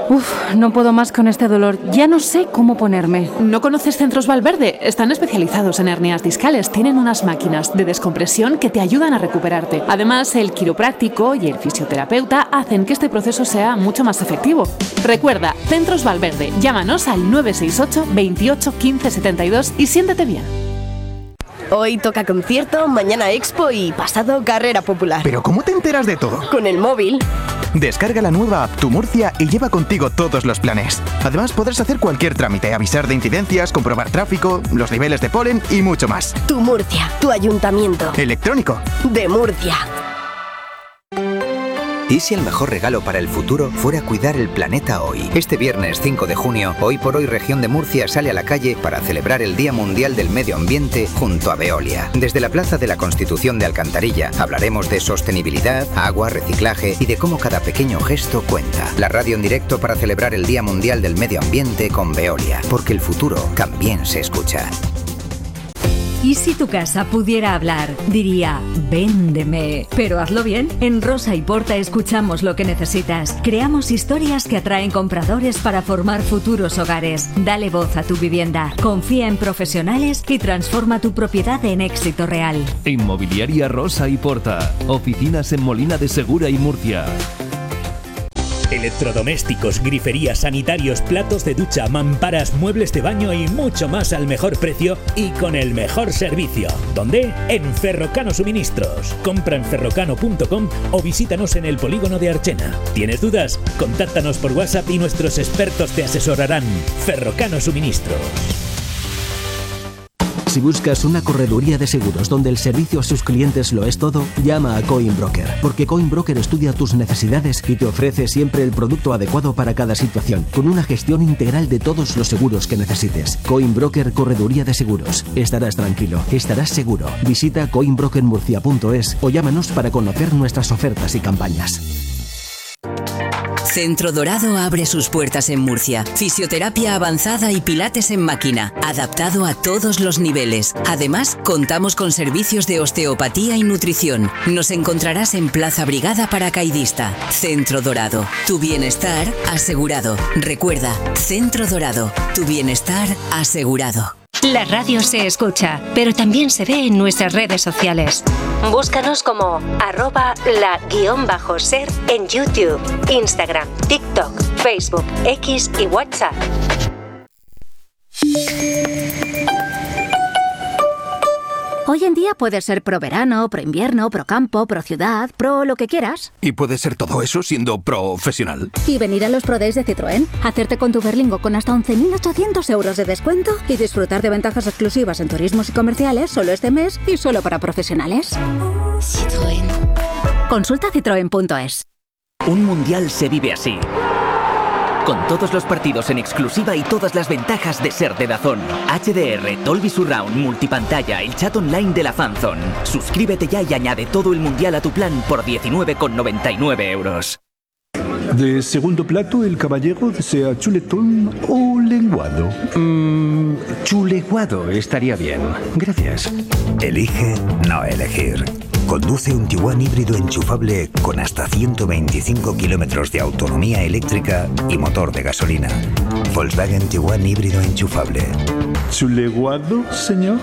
Uf, no puedo más con este dolor. Ya no sé cómo ponerme. ¿No conoces Centros Valverde? Están especializados en hernias discales. Tienen unas máquinas de descompresión que te ayudan a recuperarte. Además, el quiropráctico y el fisioterapeuta hacen que este proceso sea mucho más efectivo. Recuerda, Centros Valverde. Llámanos al nueve seis ocho, veintiocho, quince, setenta y dos y siéntete bien. Hoy toca concierto, mañana expo y pasado carrera popular. ¿Pero cómo te enteras de todo? Con el móvil. Descarga la nueva app Tu Murcia y lleva contigo todos los planes. Además podrás hacer cualquier trámite, avisar de incidencias, comprobar tráfico, los niveles de polen y mucho más. Tu Murcia, tu ayuntamiento. Electrónico. De Murcia. ¿Y si el mejor regalo para el futuro fuera cuidar el planeta hoy? Este viernes cinco de junio, Hoy por Hoy Región de Murcia sale a la calle para celebrar el Día Mundial del Medio Ambiente junto a Veolia. Desde la Plaza de la Constitución de Alcantarilla hablaremos de sostenibilidad, agua, reciclaje y de cómo cada pequeño gesto cuenta. La radio en directo para celebrar el Día Mundial del Medio Ambiente con Veolia, porque el futuro también se escucha. ¿Y si tu casa pudiera hablar? Diría, véndeme. Pero hazlo bien. En Rosa y Porta escuchamos lo que necesitas. Creamos historias que atraen compradores para formar futuros hogares. Dale voz a tu vivienda. Confía en profesionales y transforma tu propiedad en éxito real. Inmobiliaria Rosa y Porta. Oficinas en Molina de Segura y Murcia. Electrodomésticos, griferías, sanitarios, platos de ducha, mamparas, muebles de baño y mucho más al mejor precio y con el mejor servicio. ¿Dónde? En Ferrocano Suministros. Compra en ferrocano punto com o visítanos en el polígono de Archena. ¿Tienes dudas? Contáctanos por WhatsApp y nuestros expertos te asesorarán. Ferrocano Suministros. Si buscas una correduría de seguros donde el servicio a sus clientes lo es todo, llama a Coinbroker, porque Coinbroker estudia tus necesidades y te ofrece siempre el producto adecuado para cada situación, con una gestión integral de todos los seguros que necesites. Coinbroker Correduría de Seguros. Estarás tranquilo, estarás seguro. Visita coinbroker murcia punto es o llámanos para conocer nuestras ofertas y campañas. Centro Dorado abre sus puertas en Murcia. Fisioterapia avanzada y pilates en máquina, adaptado a todos los niveles. Además, contamos con servicios de osteopatía y nutrición. Nos encontrarás en Plaza Brigada Paracaidista. Centro Dorado. Tu bienestar asegurado. Recuerda, Centro Dorado. Tu bienestar asegurado. La radio se escucha, pero también se ve en nuestras redes sociales. Búscanos como arroba la guión bajo ser en YouTube, Instagram, TikTok, Facebook, X y WhatsApp. Hoy en día puedes ser pro verano, pro invierno, pro campo, pro ciudad, pro lo que quieras. Y puedes ser todo eso siendo profesional. Y venir a los Pro Days de Citroën, hacerte con tu Berlingo con hasta once mil ochocientos euros de descuento y disfrutar de ventajas exclusivas en turismos y comerciales solo este mes y solo para profesionales. Citroën. Consulta citroen punto es. Un mundial se vive así. Con todos los partidos en exclusiva y todas las ventajas de ser de DAZN. H D R, Dolby Surround, multipantalla, el chat online de la Fanzone. Suscríbete ya y añade todo el mundial a tu plan por diecinueve con noventa y nueve euros. De segundo plato, el caballero desea chuletón o lenguado. Mmm, chuleguado estaría bien. Gracias. Elige no elegir. Conduce un Tiguan híbrido enchufable con hasta ciento veinticinco kilómetros de autonomía eléctrica y motor de gasolina. Volkswagen Tiguan híbrido enchufable. ¿Chuleguado, señor?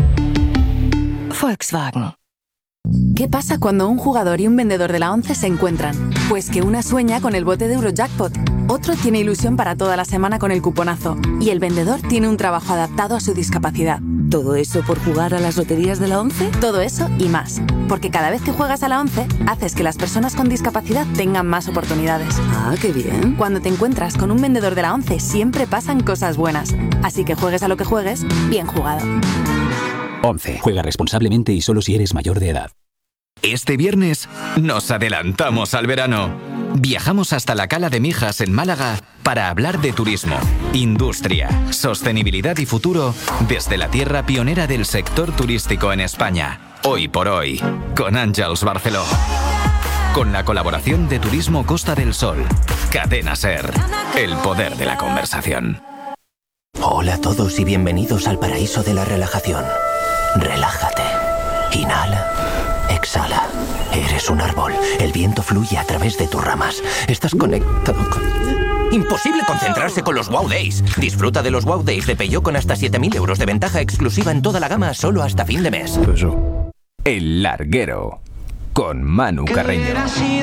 Volkswagen. ¿Qué pasa cuando un jugador y un vendedor de la ONCE se encuentran? Pues que una sueña con el bote de Eurojackpot, otro tiene ilusión para toda la semana con el cuponazo y el vendedor tiene un trabajo adaptado a su discapacidad. ¿Todo eso por jugar a las loterías de la ONCE? Todo eso y más. Porque cada vez que juegas a la ONCE, haces que las personas con discapacidad tengan más oportunidades. Ah, qué bien. Cuando te encuentras con un vendedor de la ONCE, siempre pasan cosas buenas. Así que juegues a lo que juegues, bien jugado. ONCE. Juega responsablemente y solo si eres mayor de edad. Este viernes nos adelantamos al verano. Viajamos hasta la Cala de Mijas en Málaga para hablar de turismo, industria, sostenibilidad y futuro desde la tierra pionera del sector turístico en España. Hoy por Hoy, con Àngels Barceló. Con la colaboración de Turismo Costa del Sol. Cadena SER. El poder de la conversación. Hola a todos y bienvenidos al paraíso de la relajación. Relájate. Inhala. Exhala. Eres un árbol. El viento fluye a través de tus ramas. Estás conectado con... Imposible concentrarse con los Wow Days. Disfruta de los Wow Days de Peugeot con hasta siete mil euros de ventaja exclusiva en toda la gama solo hasta fin de mes. El Larguero, con Manu Carreño.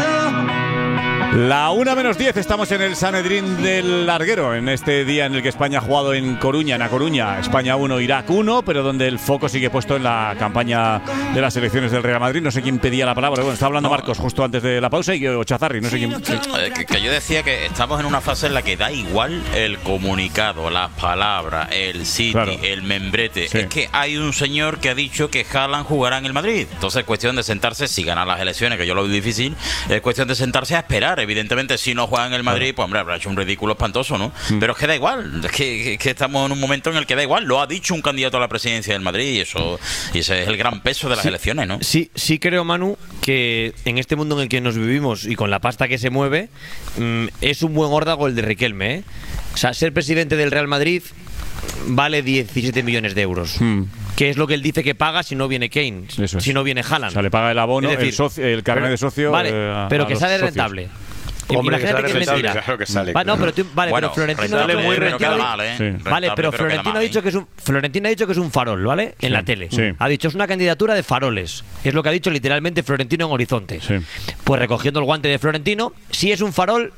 La una menos diez, estamos en el Sanedrín del Larguero, en este día en el que España ha jugado en Coruña, en A Coruña, España uno, Irak uno, pero donde el foco sigue puesto en la campaña de las elecciones del Real Madrid. No sé quién pedía la palabra, bueno, está hablando no. Marcos justo antes de la pausa y yo, Chazarri, no sé quién. Sí. Que, que yo decía que estamos en una fase en la que da igual el comunicado, las palabras, el City, claro. el membrete. Sí. Es que hay un señor que ha dicho que Haaland jugará en el Madrid. Entonces es cuestión de sentarse, si ganan las elecciones, que yo lo veo difícil, es cuestión de sentarse a esperar. Evidentemente, si no juegan en el Madrid, pues hombre, habrá hecho un ridículo espantoso, ¿no? Mm. Pero es que da igual, es que, que, que estamos en un momento en el que da igual. Lo ha dicho un candidato a la presidencia del Madrid y eso y ese es el gran peso de las sí, elecciones, ¿no? Sí, sí creo, Manu, que en este mundo en el que nos vivimos y con la pasta que se mueve, mmm, es un buen órdago el de Riquelme, ¿eh? O sea, ser presidente del Real Madrid vale diecisiete millones de euros. Mm. Que es lo que él dice que paga si no viene Kane, es. si no viene Haaland. O sea, le paga el abono, es decir, el, socio, el carnet de socio. Vale, eh, a, pero a que sale socios. rentable. Hombre, Imagínate que, que es mentira. Claro que sale. Va, no, pero tú, vale, bueno, pero Florentino, rentable, muy Florentino, rentable, mal, ¿eh? sí. Rentable, Vale, pero, pero Florentino mal, ha dicho que es un Florentino ha dicho que es un farol, ¿vale? En sí, la tele. Sí. Ha dicho es una candidatura de faroles. Es lo que ha dicho literalmente Florentino en Horizonte. Sí. Pues recogiendo el guante de Florentino, si es un farol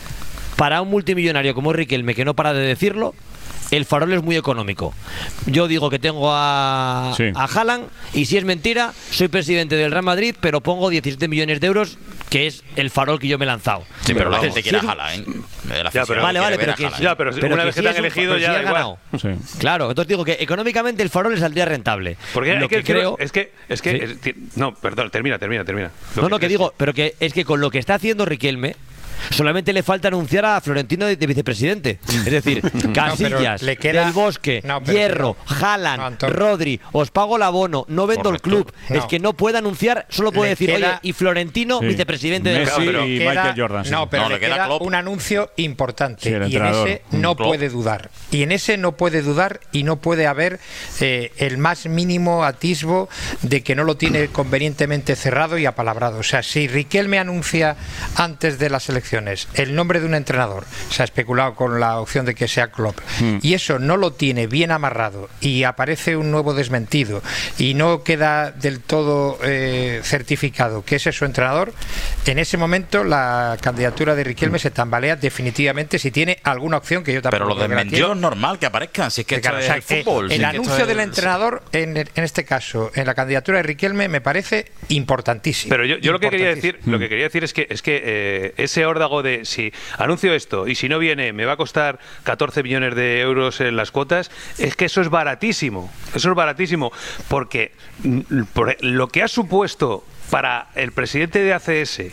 para un multimillonario como Riquelme, que no para de decirlo. El farol es muy económico. Yo digo que tengo a, sí. a Haaland y si es mentira, soy presidente del Real Madrid, pero pongo diecisiete millones de euros, que es el farol que yo me he lanzado. Sí, pero la Entonces, gente quiere si a Haaland, ¿eh? Ya, pero, vale, vale, pero, que, ya, pero, pero una que vez que te han elegido ya si ganado. Sí. Claro, entonces digo que económicamente el farol le saldría rentable. Porque lo hay que, que creo es que es que ¿sí? es, no, perdón, termina, termina, termina. Lo no, que no, que digo, pero que es que con lo que está haciendo Riquelme solamente le falta anunciar a Florentino de, de vicepresidente. Es decir, Casillas, no, queda... Del Bosque, no, Hierro, Haaland, no, Rodri, os pago el abono, no vendo Correcto. el club. No. Es que no puede anunciar, solo puede le decir, queda... oye, y Florentino, sí. vicepresidente de Messi pero y queda... Michael Jordan. Sí. No, pero no, le, le queda, queda un anuncio importante. Sí, y en ese no Klopp. puede dudar. Y en ese no puede dudar y no puede haber eh, el más mínimo atisbo de que no lo tiene convenientemente cerrado y apalabrado. O sea, si Riquelme anuncia antes de las elecciones el nombre de un entrenador, se ha especulado con la opción de que sea Klopp, mm. y eso no lo tiene bien amarrado y aparece un nuevo desmentido y no queda del todo eh, certificado que ese es su entrenador, en ese momento la candidatura de Riquelme mm. se tambalea definitivamente si tiene alguna opción que yo tampoco. Pero los desmentidos es normal que aparezcan, si es que claro, esto es o sea, el fútbol. El si anuncio es... del entrenador, en, en este caso, en la candidatura de Riquelme, me parece importantísimo. Pero yo, yo lo que quería decir, mm. lo que quería decir es que es que eh, ese órdago de si anuncio esto y si no viene me va a costar catorce millones de euros en las cuotas, es que eso es baratísimo, eso es baratísimo, porque por lo que ha supuesto para el presidente de A C S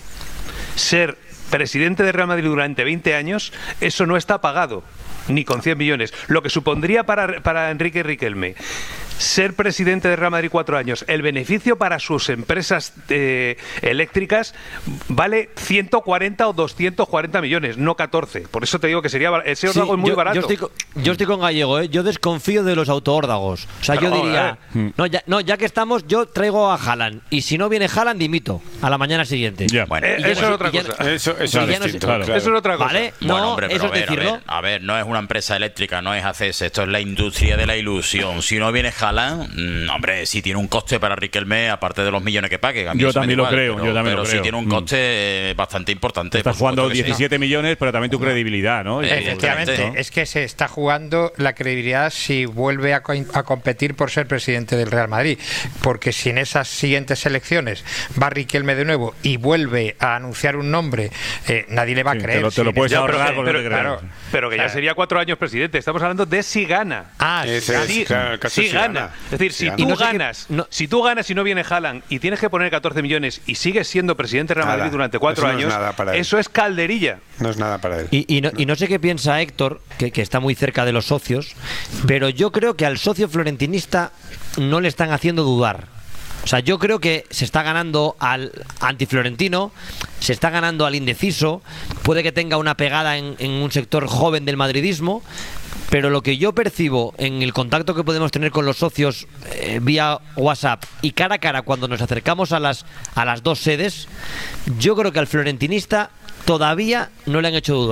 ser presidente de Real Madrid durante veinte años, eso no está pagado, ni con cien millones. Lo que supondría para, para Enrique Riquelme ser presidente de Real Madrid cuatro años, el beneficio para sus empresas eh, eléctricas vale ciento cuarenta o doscientos cuarenta millones, no catorce. Por eso te digo que sería ese órdago sí, es muy yo, barato. Yo estoy, con, yo estoy con Gallego, ¿eh? Yo desconfío de los autoórdagos. O sea, Pero, yo diría, eh. no ya, no, ya que estamos, yo traigo a Haaland. Y si no viene Haaland, dimito a la mañana siguiente. Yeah. Bueno, eh, eso es otra cosa. Ya, eso, eso, es distinto, no, claro. eso es otra cosa. ¿Vale? Bueno, no, hombre, pero eso a ver, es decirlo. A ver, a ver, no es una empresa eléctrica, no es A C S, esto es la industria de la ilusión. Si no viene Haaland, mmm, hombre, sí tiene un coste para Riquelme, aparte de los millones que pague. A mí yo también lo igual, creo, pero, yo también pero lo sí creo. tiene un coste mm. bastante importante. Estás jugando diecisiete sí. millones, pero también tu credibilidad, ¿no? Efectivamente, ¿no? Es que se está jugando la credibilidad si vuelve a, co a competir por ser presidente del Real Madrid, porque si en esas siguientes elecciones va Riquelme de nuevo y vuelve a anunciar un nombre, eh, nadie le va a sí, creer. Te lo, te lo puedes ahorrar pero, pero, claro, pero que ya sería cuatro años presidente. Estamos hablando de si gana. Ah, sí, sí, claro, si, si gana. gana. Es decir, si, si tú no ganas, que, no. si tú ganas y no viene Haaland y tienes que poner catorce millones y sigues siendo presidente de Real Madrid durante cuatro eso años, no es nada para él. Eso es calderilla. No es nada para él. Y, y, no, y no sé qué piensa Héctor, que, que está muy cerca de los socios, pero yo creo que al socio florentinista no le están haciendo dudar. O sea, yo creo que se está ganando al antiflorentino, se está ganando al indeciso, puede que tenga una pegada en, en un sector joven del madridismo, pero lo que yo percibo en el contacto que podemos tener con los socios eh, vía WhatsApp y cara a cara cuando nos acercamos a las, a las dos sedes, yo creo que al florentinista todavía no le han hecho dudar.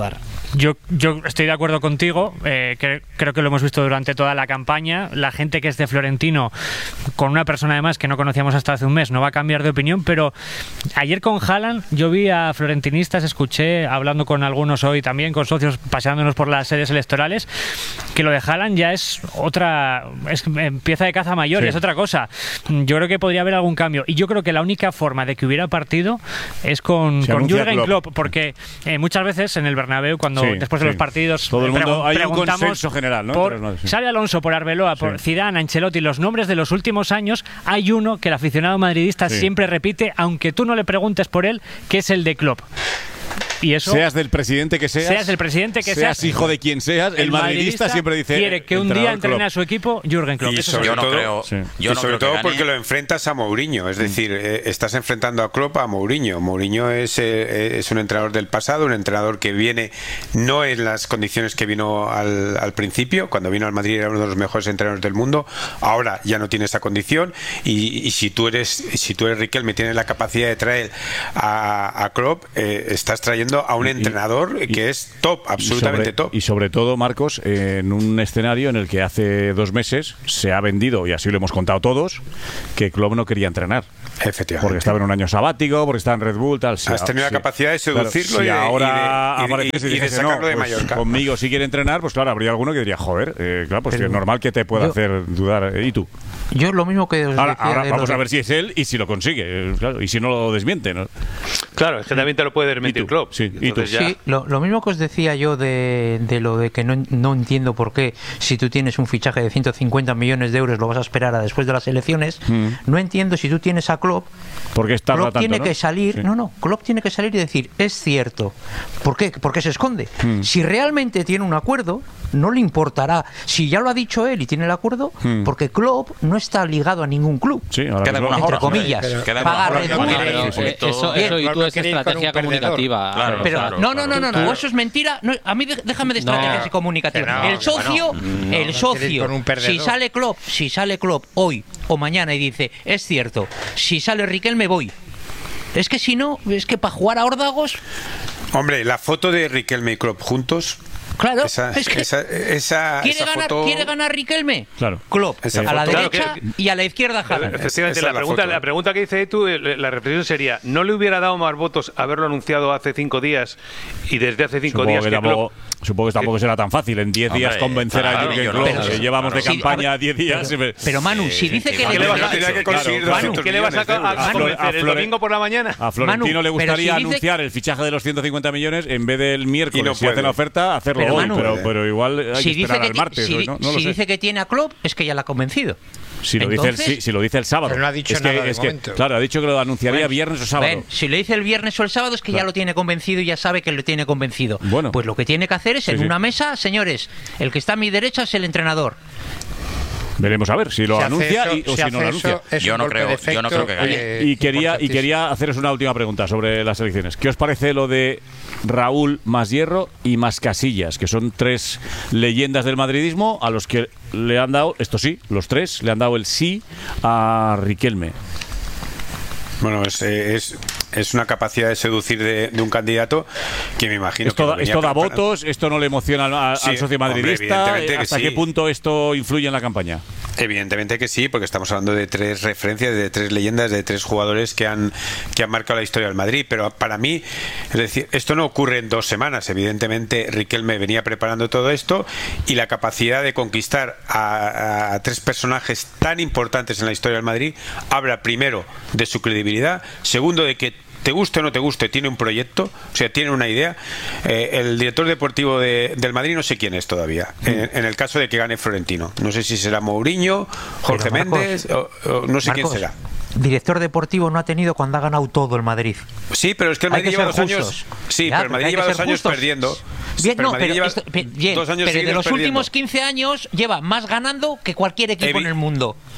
Yo, yo estoy de acuerdo contigo, eh, que, creo que lo hemos visto durante toda la campaña. La gente que es de Florentino, con una persona además que no conocíamos hasta hace un mes, no va a cambiar de opinión, pero ayer con Haaland yo vi a florentinistas, escuché, hablando con algunos hoy también, con socios, paseándonos por las sedes electorales, que lo de Haaland ya es otra, es pieza de caza mayor, sí. Es otra cosa. Yo creo que podría haber algún cambio, y yo creo que la única forma de que hubiera partido es con, con Jürgen Klopp, Klopp porque eh, muchas veces en el Bernabéu, cuando Sí, después de sí. los partidos todo el mundo, hay un preguntamos consenso general, ¿no? por no, sí. Xabi Alonso, por Arbeloa, por sí. Zidane, Ancelotti, los nombres de los últimos años. Hay uno que el aficionado madridista sí. siempre repite, aunque tú no le preguntes por él, que es el de Klopp. Y eso, seas del presidente que seas, seas el presidente que seas, seas hijo de quien seas, el, el madridista, madridista siempre dice quiere que un día entrene Klopp. a su equipo Jürgen Klopp. Y eso sobre yo todo, no creo, sí. yo y no sobre creo todo porque lo enfrentas a Mourinho, es decir, eh, estás enfrentando a Klopp a Mourinho. Mourinho es, eh, es un entrenador del pasado, un entrenador que viene no en las condiciones que vino al, al principio. Cuando vino al Madrid era uno de los mejores entrenadores del mundo. Ahora ya no tiene esa condición, y, y si tú eres si tú eres Riquelme, tienes la capacidad de traer a, a Klopp, eh, estás trayendo a un y, entrenador y, que es top, absolutamente y sobre, top. Y sobre todo, Marcos, eh, en un escenario en el que hace dos meses se ha vendido, y así lo hemos contado todos, que Klopp no quería entrenar. Efectivamente. Porque estaba en un año sabático, porque estaba en Red Bull, tal. Has tenido sí. la capacidad de seducirlo, claro, y, y, ahora y, de, apareces y, y, y, y de dices, sacarlo no, de pues, Mallorca. Conmigo si quiere entrenar, pues claro, habría alguno que diría, joder, eh, claro, pues Pero, es normal que te pueda yo, hacer dudar. ¿Y tú? Yo lo mismo que os ahora, decía ahora de vamos de... a ver si es él y si lo consigue, claro, y si no lo desmiente, ¿no? Claro, es que también te lo puede desmentir Klopp. Sí, ¿y tú? Sí, lo, lo mismo que os decía yo de, de lo de que no, no entiendo por qué, si tú tienes un fichaje de ciento cincuenta millones de euros, lo vas a esperar a después de las elecciones. Mm. No entiendo si tú tienes a Klopp. Porque está Klopp tanto, tiene ¿no? que salir, sí. no, no, Klopp tiene que salir y decir, es cierto. ¿Por qué? ¿Por qué se esconde? Mm. Si realmente tiene un acuerdo, no le importará. Si ya lo ha dicho él y tiene el acuerdo, mm. porque Klopp no está ligado a ningún club. Sí, ahora queda mismo, entre horas, comillas. Pagar Red Bull. Eso, eso y tú es estrategia comunicativa. Claro, pero claro, no, no, no, no, no, eso es mentira. No, a mí déjame de estrategias no, comunicativas. No, el socio, no, el socio, si sale Klopp, si sale Klopp hoy o mañana y dice, es cierto, si sale Riquelme voy. Es que si no, es que para jugar a órdagos. Hombre, la foto de Riquelme y Klopp juntos. Claro, esa, es que esa, esa, ¿quiere, esa ganar, foto... ¿quiere ganar Riquelme? Claro. Klopp, esa a foto. la derecha Claro que... y a la izquierda Haaland. Efectivamente, la, la, pregunta, la pregunta que dice tú, la reflexión sería, ¿no le hubiera dado más votos haberlo anunciado hace cinco días y desde hace cinco supongo días que, que tampoco, Klopp... Supongo que tampoco será tan fácil en diez días convencer claro, a Jürgen Klopp, no, que llevamos de campaña diez días. Pero, pero Manu, si dice que... ¿Qué le vas a, que claro, Manu, ¿qué le vas a, a, a convencer el domingo por la mañana? A Florentino Manu, le gustaría si anunciar dice... el fichaje de los ciento cincuenta millones en vez del miércoles, no si hace la oferta, hacerlo pero, hoy, Manu, pero, pero igual hay si que esperar al martes. Si, no, no si lo sé. dice que tiene a Klopp, es que ya la ha convencido. Si lo, Entonces, dice el, si, si lo dice el sábado. Pero no ha dicho es nada que, de es momento. Que, claro, ha dicho que lo anunciaría bueno, viernes o sábado. Ven, si lo dice el viernes o el sábado es que claro. ya lo tiene convencido y ya sabe que lo tiene convencido. Bueno. Pues lo que tiene que hacer es en sí, una sí. mesa, señores, el que está a mi derecha es el entrenador. Veremos a ver si lo si anuncia eso, y, o si, si no lo anuncia. Yo no, creo, efecto, yo no creo que gane. Eh, y, quería, y quería haceros una última pregunta sobre las elecciones. ¿Qué os parece lo de Raúl más Hierro y más Casillas, que son tres leyendas del madridismo a los que le han dado, esto sí, los tres, le han dado el sí a Riquelme? Bueno, es, es, es una capacidad de seducir de, de un candidato que me imagino esto, que esto da votos, esto no le emociona a, sí, al socio madridista. Hombre, ¿hasta sí. qué punto esto influye en la campaña? Evidentemente que sí, porque estamos hablando de tres referencias, de tres leyendas, de tres jugadores que han que han marcado la historia del Madrid. Pero para mí, es decir, esto no ocurre en dos semanas. Evidentemente, Riquelme venía preparando todo esto y la capacidad de conquistar a, a tres personajes tan importantes en la historia del Madrid habla primero de su credibilidad, segundo de que te guste o no te guste, tiene un proyecto, o sea, tiene una idea. Eh, el director deportivo de, del Madrid no sé quién es todavía, mm. en, en el caso de que gane Florentino. No sé si será Mourinho, Jorge Marcos, Méndez, o, o no sé Marcos, quién será. Director deportivo no ha tenido cuando ha ganado todo el Madrid. Sí, pero es que el Madrid lleva dos años. Sí, ya, pero el Madrid lleva dos años justos. perdiendo. Bien, no, pero, lleva esto, bien, dos años pero de los perdiendo. últimos quince años lleva más ganando que cualquier equipo Evi en el mundo.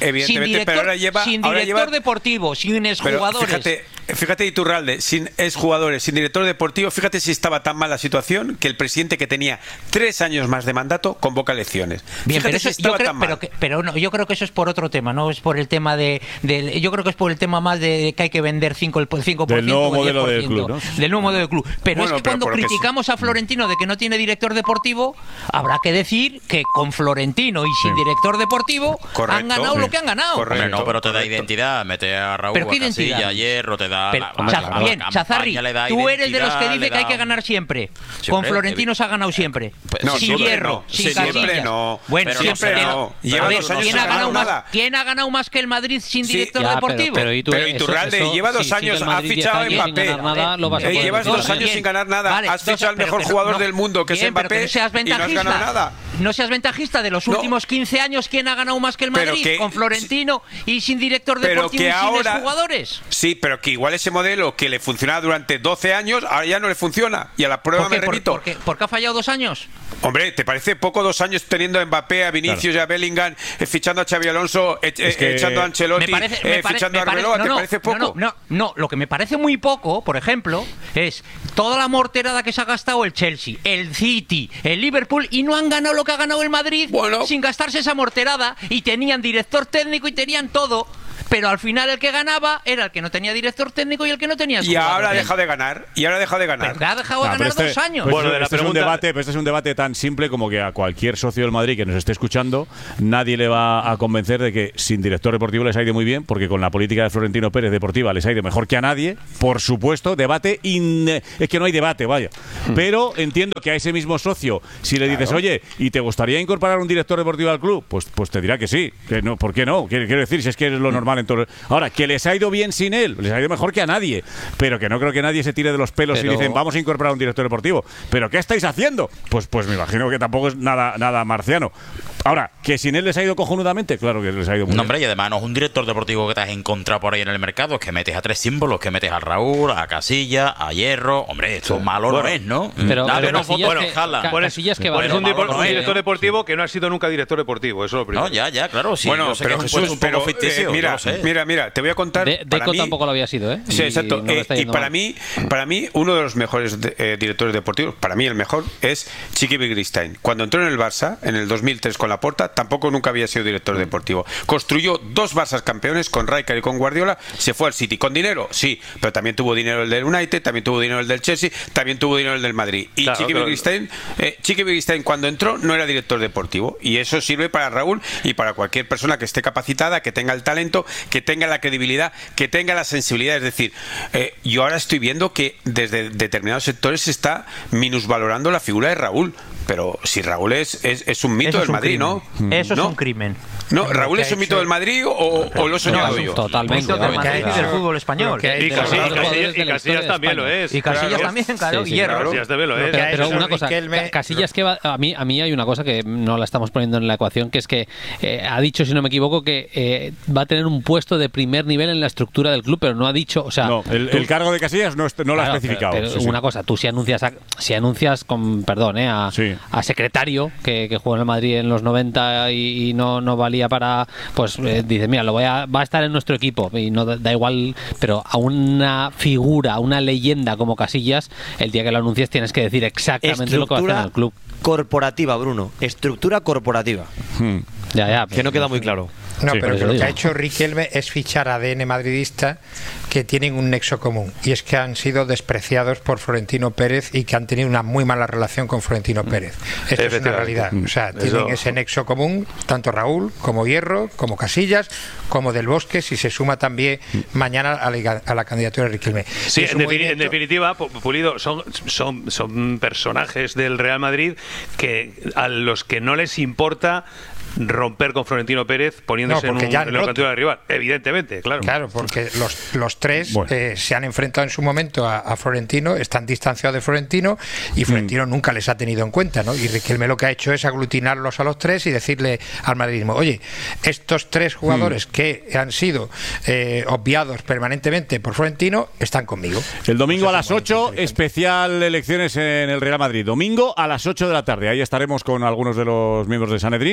Sin director, pero ahora lleva, sin ahora director lleva, deportivo, sin exjugadores. Fíjate, fíjate Iturralde, sin exjugadores, sin director deportivo, fíjate si estaba tan mal la situación que el presidente, que tenía tres años más de mandato, convoca elecciones. Bien, fíjate pero, si eso, yo creo, tan mal. pero, que, pero no, yo creo que eso es por otro tema, no es por el tema de, de yo creo que es por el tema más de que hay que vender cinco por ciento del nuevo o diez por ciento modelo del club, ¿no? Del nuevo modelo del club. Pero bueno, es que pero cuando criticamos que a Florentino de que no tiene director deportivo, habrá que decir que con Florentino y sin sí. director deportivo correcto, han ganado sí. lo que han ganado. Correcto, no, pero te da correcto. identidad, mete a Raúl, ¿Pero qué a Casilla, identidad? a Hierro, te da pero, la, Chaz, la, bien, la Chazarri, tú eres de los que dice que hay que ganar siempre. siempre con Florentino se ha ganado siempre. Pues, no, sin Hierro, no, sin sí, Casillas. Siempre no. Bueno, pero siempre no. Lleva ver, dos años ¿quién, sin ha ganado ganar más, nada? ¿Quién ha ganado más que el Madrid sin sí, director ya, deportivo? Pero, pero, pero Iturralde eso, eso, lleva dos sí, años, si ha fichado a Mbappé. Nada, lo vas a eh, llevas dos bien. años sin ganar nada. Vale, has fichado al mejor pero, jugador no, del mundo, que bien, es Mbappé, no seas y no has ganado nada. No seas ventajista. De los últimos no. quince años, ¿quién ha ganado más que el Madrid? Que, con Florentino y sin director deportivo y ahora, sin jugadores. Sí, pero que igual ese modelo que le funcionaba durante doce años, ahora ya no le funciona. Y a la prueba me remito. ¿Por, por, por, ¿Por qué ha fallado dos años? Hombre, ¿te parece poco dos años teniendo a Mbappé, a Vinicius claro. y a Bellingham, eh, fichando a Xabi Alonso, eh, es que echando a Ancelotti, me parece, me eh, pare, fichando me a Arbeloa? No, ¿Te no, parece poco? No, no, no, no, lo que me parece muy poco, por ejemplo, es toda la morterada que se ha gastado el Chelsea, el City, el Liverpool, y no han ganado lo que ha ganado el Madrid bueno. sin gastarse esa morterada, y tenían director técnico y tenían todo. Pero al final el que ganaba era el que no tenía director técnico y el que no tenía. Y ahora ha dejado de ganar. Y ahora ha dejado de ganar. Pero ha dejado de no, ganar este, dos años. Pues bueno, este, de la este, pregunta... es un debate, pero este es un debate tan simple como que a cualquier socio del Madrid que nos esté escuchando, nadie le va a convencer de que sin director deportivo les ha ido muy bien, porque con la política de Florentino Pérez deportiva les ha ido mejor que a nadie. Por supuesto, debate. In... Es que no hay debate, vaya. Hmm. Pero entiendo que a ese mismo socio, si le dices, claro. oye, ¿y te gustaría incorporar un director deportivo al club? Pues, pues te dirá que sí. Que no, ¿por qué no? Quiero decir, si es que es lo hmm. normal en todo. Ahora, que les ha ido bien sin él, les ha ido mejor que a nadie, pero que no creo que nadie se tire de los pelos pero... y dicen vamos a incorporar un director deportivo. ¿Pero qué estáis haciendo? Pues pues me imagino que tampoco es nada nada marciano. Ahora, que sin él les ha ido cojonudamente, claro que les ha ido muy no, bien. Hombre, y además no es un director deportivo que te has encontrado por ahí en el mercado, es que metes a tres símbolos, que metes a Raúl, a Casilla, a Hierro. Hombre, esto sí. malo bueno, no es, ¿no? Pero, Dale pero una foto, bueno, Casillas que, Casillas que bueno, va un, malo un no director es, deportivo sí. que no ha sido nunca director deportivo, eso es lo primero. No, ya, ya, claro, sí. Bueno, pero que Jesús, un pero poco ficticio, eh, mira, sé. mira, mira, te voy a contar. De, para Deco mí, tampoco lo había sido, ¿eh? Sí, exacto. Y, no eh, y para mal. mí, para mí, uno de los mejores de, eh, directores deportivos, para mí el mejor, es Chiqui Begiristain. Cuando entró en el Barça, en el dos mil tres con Laporta, tampoco nunca había sido director deportivo. Construyó dos Barças campeones con Rijkaard y con Guardiola, se fue al City. ¿Con dinero? Sí, pero también tuvo dinero el del United, también tuvo dinero el del Chelsea, también tuvo dinero el del Madrid. Y claro, Chiqui Begiristain, eh, Chiqui Begiristain cuando entró no era director deportivo. Y eso sirve para Raúl y para cualquier persona que esté capacitada, que tenga el talento, que tenga la credibilidad, que tenga la sensibilidad. Es decir, eh, yo ahora estoy viendo que desde determinados sectores se está minusvalorando la figura de Raúl. Pero si Raúl es, es, es un mito Eso del es un Madrid, crimen. ¿no? Eso ¿No? es un crimen. No, ¿Raúl es un mito del Madrid o, o lo he soñado no, yo? Totalmente. Del Madrid y del fútbol español. Y Casillas, y Casillas también lo es. Y Casillas claro. también, claro. Sí, sí, Hierro. Casillas también lo es. Pero, pero una cosa, Riquelme... Casillas que va, a mí a mí hay una cosa que no la estamos poniendo en la ecuación, que es que eh, ha dicho, si no me equivoco, que eh, va a tener un puesto de primer nivel en la estructura del club, pero no ha dicho, o sea, no, el, tú, el cargo de Casillas no, no lo claro, ha especificado. Pero, pero sí, una sí. cosa, tú si anuncias a, si anuncias con perdón, eh, a, sí. a secretario que, que jugó en el Madrid en los noventa y, y no, no valía para, pues eh, dices, mira, lo voy a, va a estar en nuestro equipo y no da, da igual, pero a una figura, a una leyenda como Casillas, el día que lo anuncies tienes que decir exactamente lo que va a hacer en el club. Corporativa, Bruno. Estructura corporativa. Hmm. Ya, ya. Que no queda muy claro. No, Sí, pero que lo digo. que ha hecho Riquelme es fichar a A D N madridista que tienen un nexo común, y es que han sido despreciados por Florentino Pérez y que han tenido una muy mala relación con Florentino Pérez. Esto es una realidad. O sea, tienen Eso. ese nexo común, tanto Raúl como Hierro, como Casillas, como Del Bosque, si se suma también mañana a la, a la candidatura de Riquelme. Sí, Es en, un defini- movimiento... en definitiva, Pulido, son, son, son personajes del Real Madrid que a los que no les importa romper con Florentino Pérez poniéndose No, en, porque un, ya han en la roto. cantina de rival, evidentemente, claro. Claro, porque los, los tres Bueno. eh, se han enfrentado en su momento a, a Florentino, están distanciados de Florentino y Florentino mm. nunca les ha tenido en cuenta, ¿no? Y Riquelme lo que ha hecho es aglutinarlos a los tres y decirle al madridismo, oye, estos tres jugadores mm. que han sido eh, obviados permanentemente por Florentino están conmigo. El domingo Pues a las ocho, especial elecciones en el Real Madrid. Domingo a las ocho de la tarde. Ahí estaremos con algunos de los miembros de Sanedrín y ahí lo contaremos.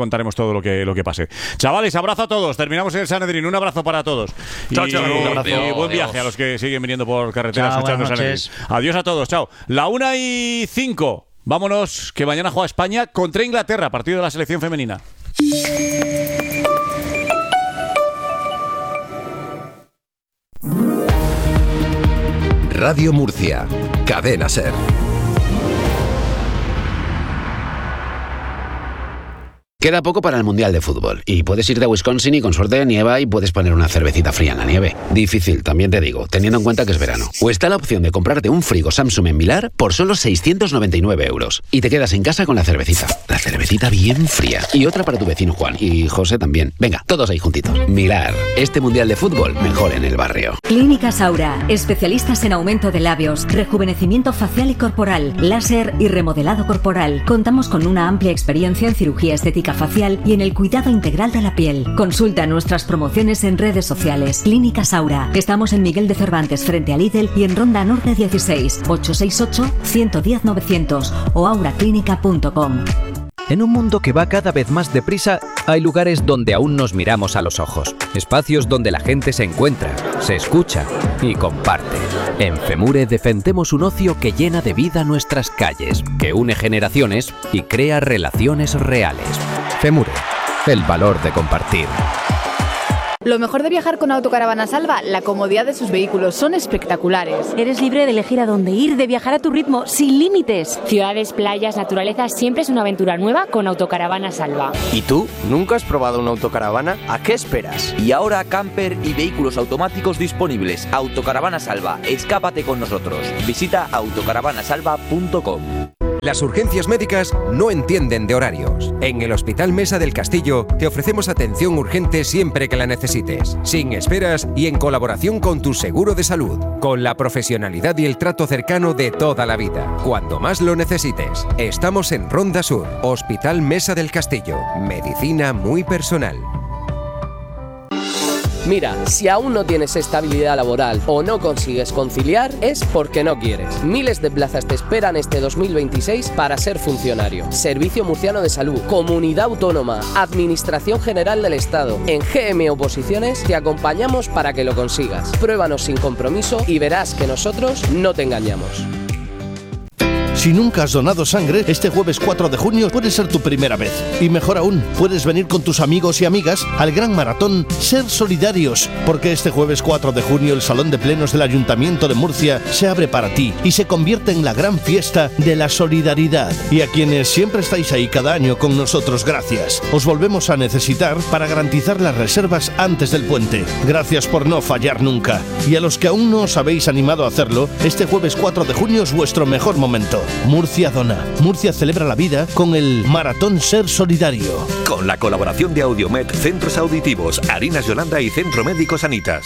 contaremos todo lo que, lo que pase. Chavales, abrazo a todos. Terminamos en el Sanedrín. Un abrazo para todos. Chao, y, chao. y, Un abrazo. y buen viaje Adiós. a los que siguen viniendo por carreteras Chao, escuchando buenas Sanedrín. noches. Adiós a todos. Chao. La una y cinco. Vámonos, que mañana juega España contra Inglaterra, partido de la selección femenina. Radio Murcia, Cadena SER. Queda poco para el Mundial de Fútbol y puedes irte a Wisconsin y con suerte nieva y puedes poner una cervecita fría en la nieve. Difícil, también te digo, teniendo en cuenta que es verano. O está la opción de comprarte un frigo Samsung en Milar por solo seiscientos noventa y nueve euros y te quedas en casa con la cervecita. La cervecita bien fría. Y otra para tu vecino Juan y José también. Venga, todos ahí juntitos. Milar, este Mundial de Fútbol mejor en el barrio. Clínica Saura, especialistas en aumento de labios, rejuvenecimiento facial y corporal, láser y remodelado corporal. Contamos con una amplia experiencia en cirugía estética facial y en el cuidado integral de la piel. Consulta nuestras promociones en redes sociales. Clínica Saura. Estamos en Miguel de Cervantes frente a Lidl y en Ronda Norte dieciséis, ocho seis ocho, uno uno cero, novecientos o auraclínica punto com. En un mundo que va cada vez más deprisa, hay lugares donde aún nos miramos a los ojos. Espacios donde la gente se encuentra, se escucha y comparte. En FEMURE defendemos un ocio que llena de vida nuestras calles, que une generaciones y crea relaciones reales. FEMURE, el valor de compartir. Lo mejor de viajar con Autocaravana Salva, la comodidad de sus vehículos, son espectaculares. Eres libre de elegir a dónde ir, de viajar a tu ritmo, sin límites. Ciudades, playas, naturaleza, siempre es una aventura nueva con Autocaravana Salva. ¿Y tú? ¿Nunca has probado una autocaravana? ¿A qué esperas? Y ahora camper y vehículos automáticos disponibles. Autocaravana Salva, escápate con nosotros. Visita autocaravana salva punto com. Las urgencias médicas no entienden de horarios. En el Hospital Mesa del Castillo te ofrecemos atención urgente siempre que la necesites, sin esperas y en colaboración con tu seguro de salud, con la profesionalidad y el trato cercano de toda la vida, cuando más lo necesites. Estamos en Ronda Sur, Hospital Mesa del Castillo, medicina muy personal. Mira, si aún no tienes estabilidad laboral o no consigues conciliar, es porque no quieres. Miles de plazas te esperan este dos mil veintiséis para ser funcionario. Servicio Murciano de Salud, Comunidad Autónoma, Administración General del Estado. En G M Oposiciones te acompañamos para que lo consigas. Pruébanos sin compromiso y verás que nosotros no te engañamos. Si nunca has donado sangre, este jueves cuatro de junio puede ser tu primera vez. Y mejor aún, puedes venir con tus amigos y amigas al gran maratón Ser Solidarios, porque este jueves cuatro de junio el Salón de Plenos del Ayuntamiento de Murcia se abre para ti y se convierte en la gran fiesta de la solidaridad. Y a quienes siempre estáis ahí cada año con nosotros, gracias. Os volvemos a necesitar para garantizar las reservas antes del puente. Gracias por no fallar nunca. Y a los que aún no os habéis animado a hacerlo, este jueves cuatro de junio es vuestro mejor momento. Murcia dona. Murcia celebra la vida con el Maratón Ser Solidario. Con la colaboración de Audiomed, Centros Auditivos, Harinas Yolanda y Centro Médico Sanitas.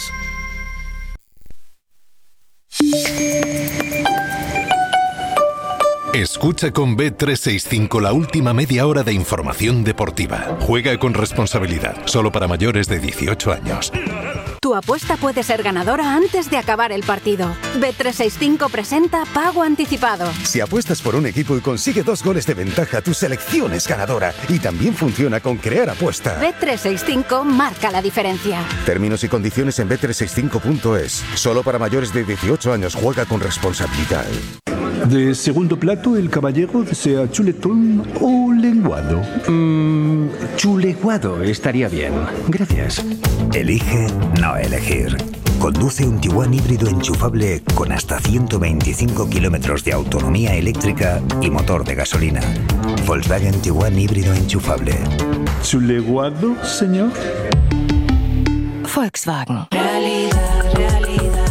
Escucha con B trescientos sesenta y cinco la última media hora de información deportiva. Juega con responsabilidad, solo para mayores de dieciocho años. Tu apuesta puede ser ganadora antes de acabar el partido. B trescientos sesenta y cinco presenta Pago Anticipado. Si apuestas por un equipo y consigue dos goles de ventaja, tu selección es ganadora. Y también funciona con Crear Apuesta. B trescientos sesenta y cinco marca la diferencia. Términos y condiciones en B trescientos sesenta y cinco punto es. Solo para mayores de dieciocho años. Juega con responsabilidad. De segundo plato, el caballero desea chuletón o lenguado. Mmm, chuleguado estaría bien. Gracias. Elige no elegir. Conduce un Tiguan híbrido enchufable con hasta ciento veinticinco kilómetros de autonomía eléctrica y motor de gasolina. Volkswagen Tiguan híbrido enchufable. ¿Chuleguado, señor? Volkswagen. Realidad, realidad.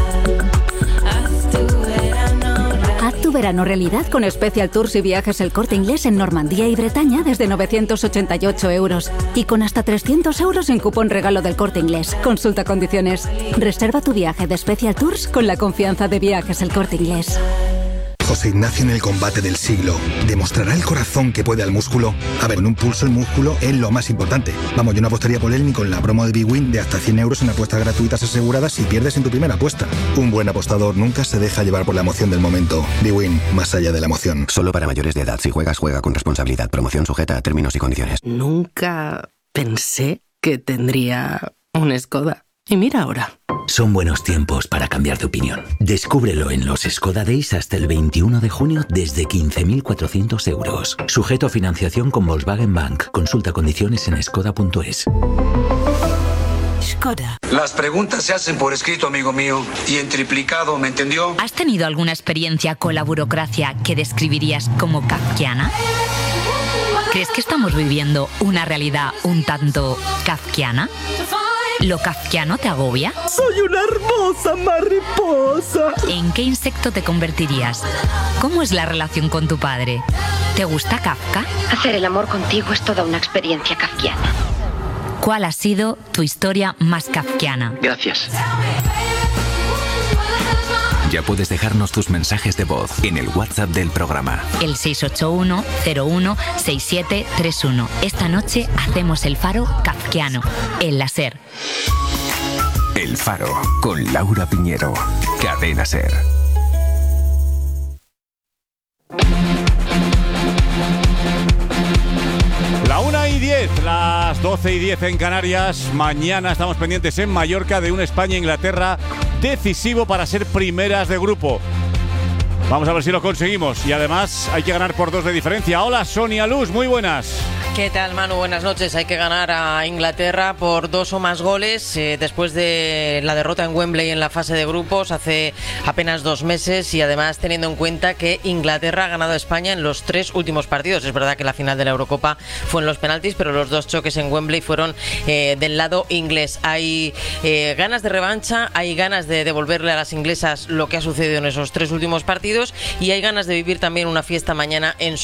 Haz tu verano realidad con Special Tours y Viajes El Corte Inglés en Normandía y Bretaña desde novecientos ochenta y ocho euros. Y con hasta trescientos euros en cupón regalo del Corte Inglés. Consulta condiciones. Reserva tu viaje de Special Tours con la confianza de Viajes El Corte Inglés. José Ignacio en el combate del siglo. ¿Demostrará el corazón que puede al músculo? A ver, en un pulso el músculo es lo más importante. Vamos, yo no apostaría por él ni con la promo de Big Win de hasta cien euros en apuestas gratuitas aseguradas si pierdes en tu primera apuesta. Un buen apostador nunca se deja llevar por la emoción del momento. Big Win, más allá de la emoción. Solo para mayores de edad. Si juegas, juega con responsabilidad. Promoción sujeta a términos y condiciones. Nunca pensé que tendría un Skoda. Y mira ahora. Son buenos tiempos para cambiar de opinión. Descúbrelo en los Skoda Days hasta el veintiuno de junio desde quince mil cuatrocientos euros. Sujeto a financiación con Volkswagen Bank. Consulta condiciones en skoda punto es. Skoda. Las preguntas se hacen por escrito, amigo mío, y en triplicado, ¿me entendió? ¿Has tenido alguna experiencia con la burocracia que describirías como kafkiana? ¿Crees que estamos viviendo una realidad un tanto kafkiana? ¿Lo kafkiano te agobia? ¡Soy una hermosa mariposa! ¿En qué insecto te convertirías? ¿Cómo es la relación con tu padre? ¿Te gusta Kafka? Hacer el amor contigo es toda una experiencia kafkiana. ¿Cuál ha sido tu historia más kafkiana? Gracias. Ya puedes dejarnos tus mensajes de voz en el WhatsApp del programa. El seis ocho uno cero uno seis siete tres uno. Esta noche hacemos el faro kafkiano, en la SER. El Faro, con Laura Piñero. Cadena SER. La una y diez, las doce y diez en Canarias. Mañana estamos pendientes en Mallorca de un España-Inglaterra decisivo para ser primeras de grupo. Vamos a ver si lo conseguimos. Y además hay que ganar por dos de diferencia. Hola, Sonia Luz, muy buenas. ¿Qué tal, Manu? Buenas noches. Hay que ganar a Inglaterra por dos o más goles eh, después de la derrota en Wembley en la fase de grupos hace apenas dos meses y además teniendo en cuenta que Inglaterra ha ganado a España en los tres últimos partidos. Es verdad que la final de la Eurocopa fue en los penaltis, pero los dos choques en Wembley fueron eh, del lado inglés. Hay eh, ganas de revancha, hay ganas de devolverle a las inglesas lo que ha sucedido en esos tres últimos partidos y hay ganas de vivir también una fiesta mañana en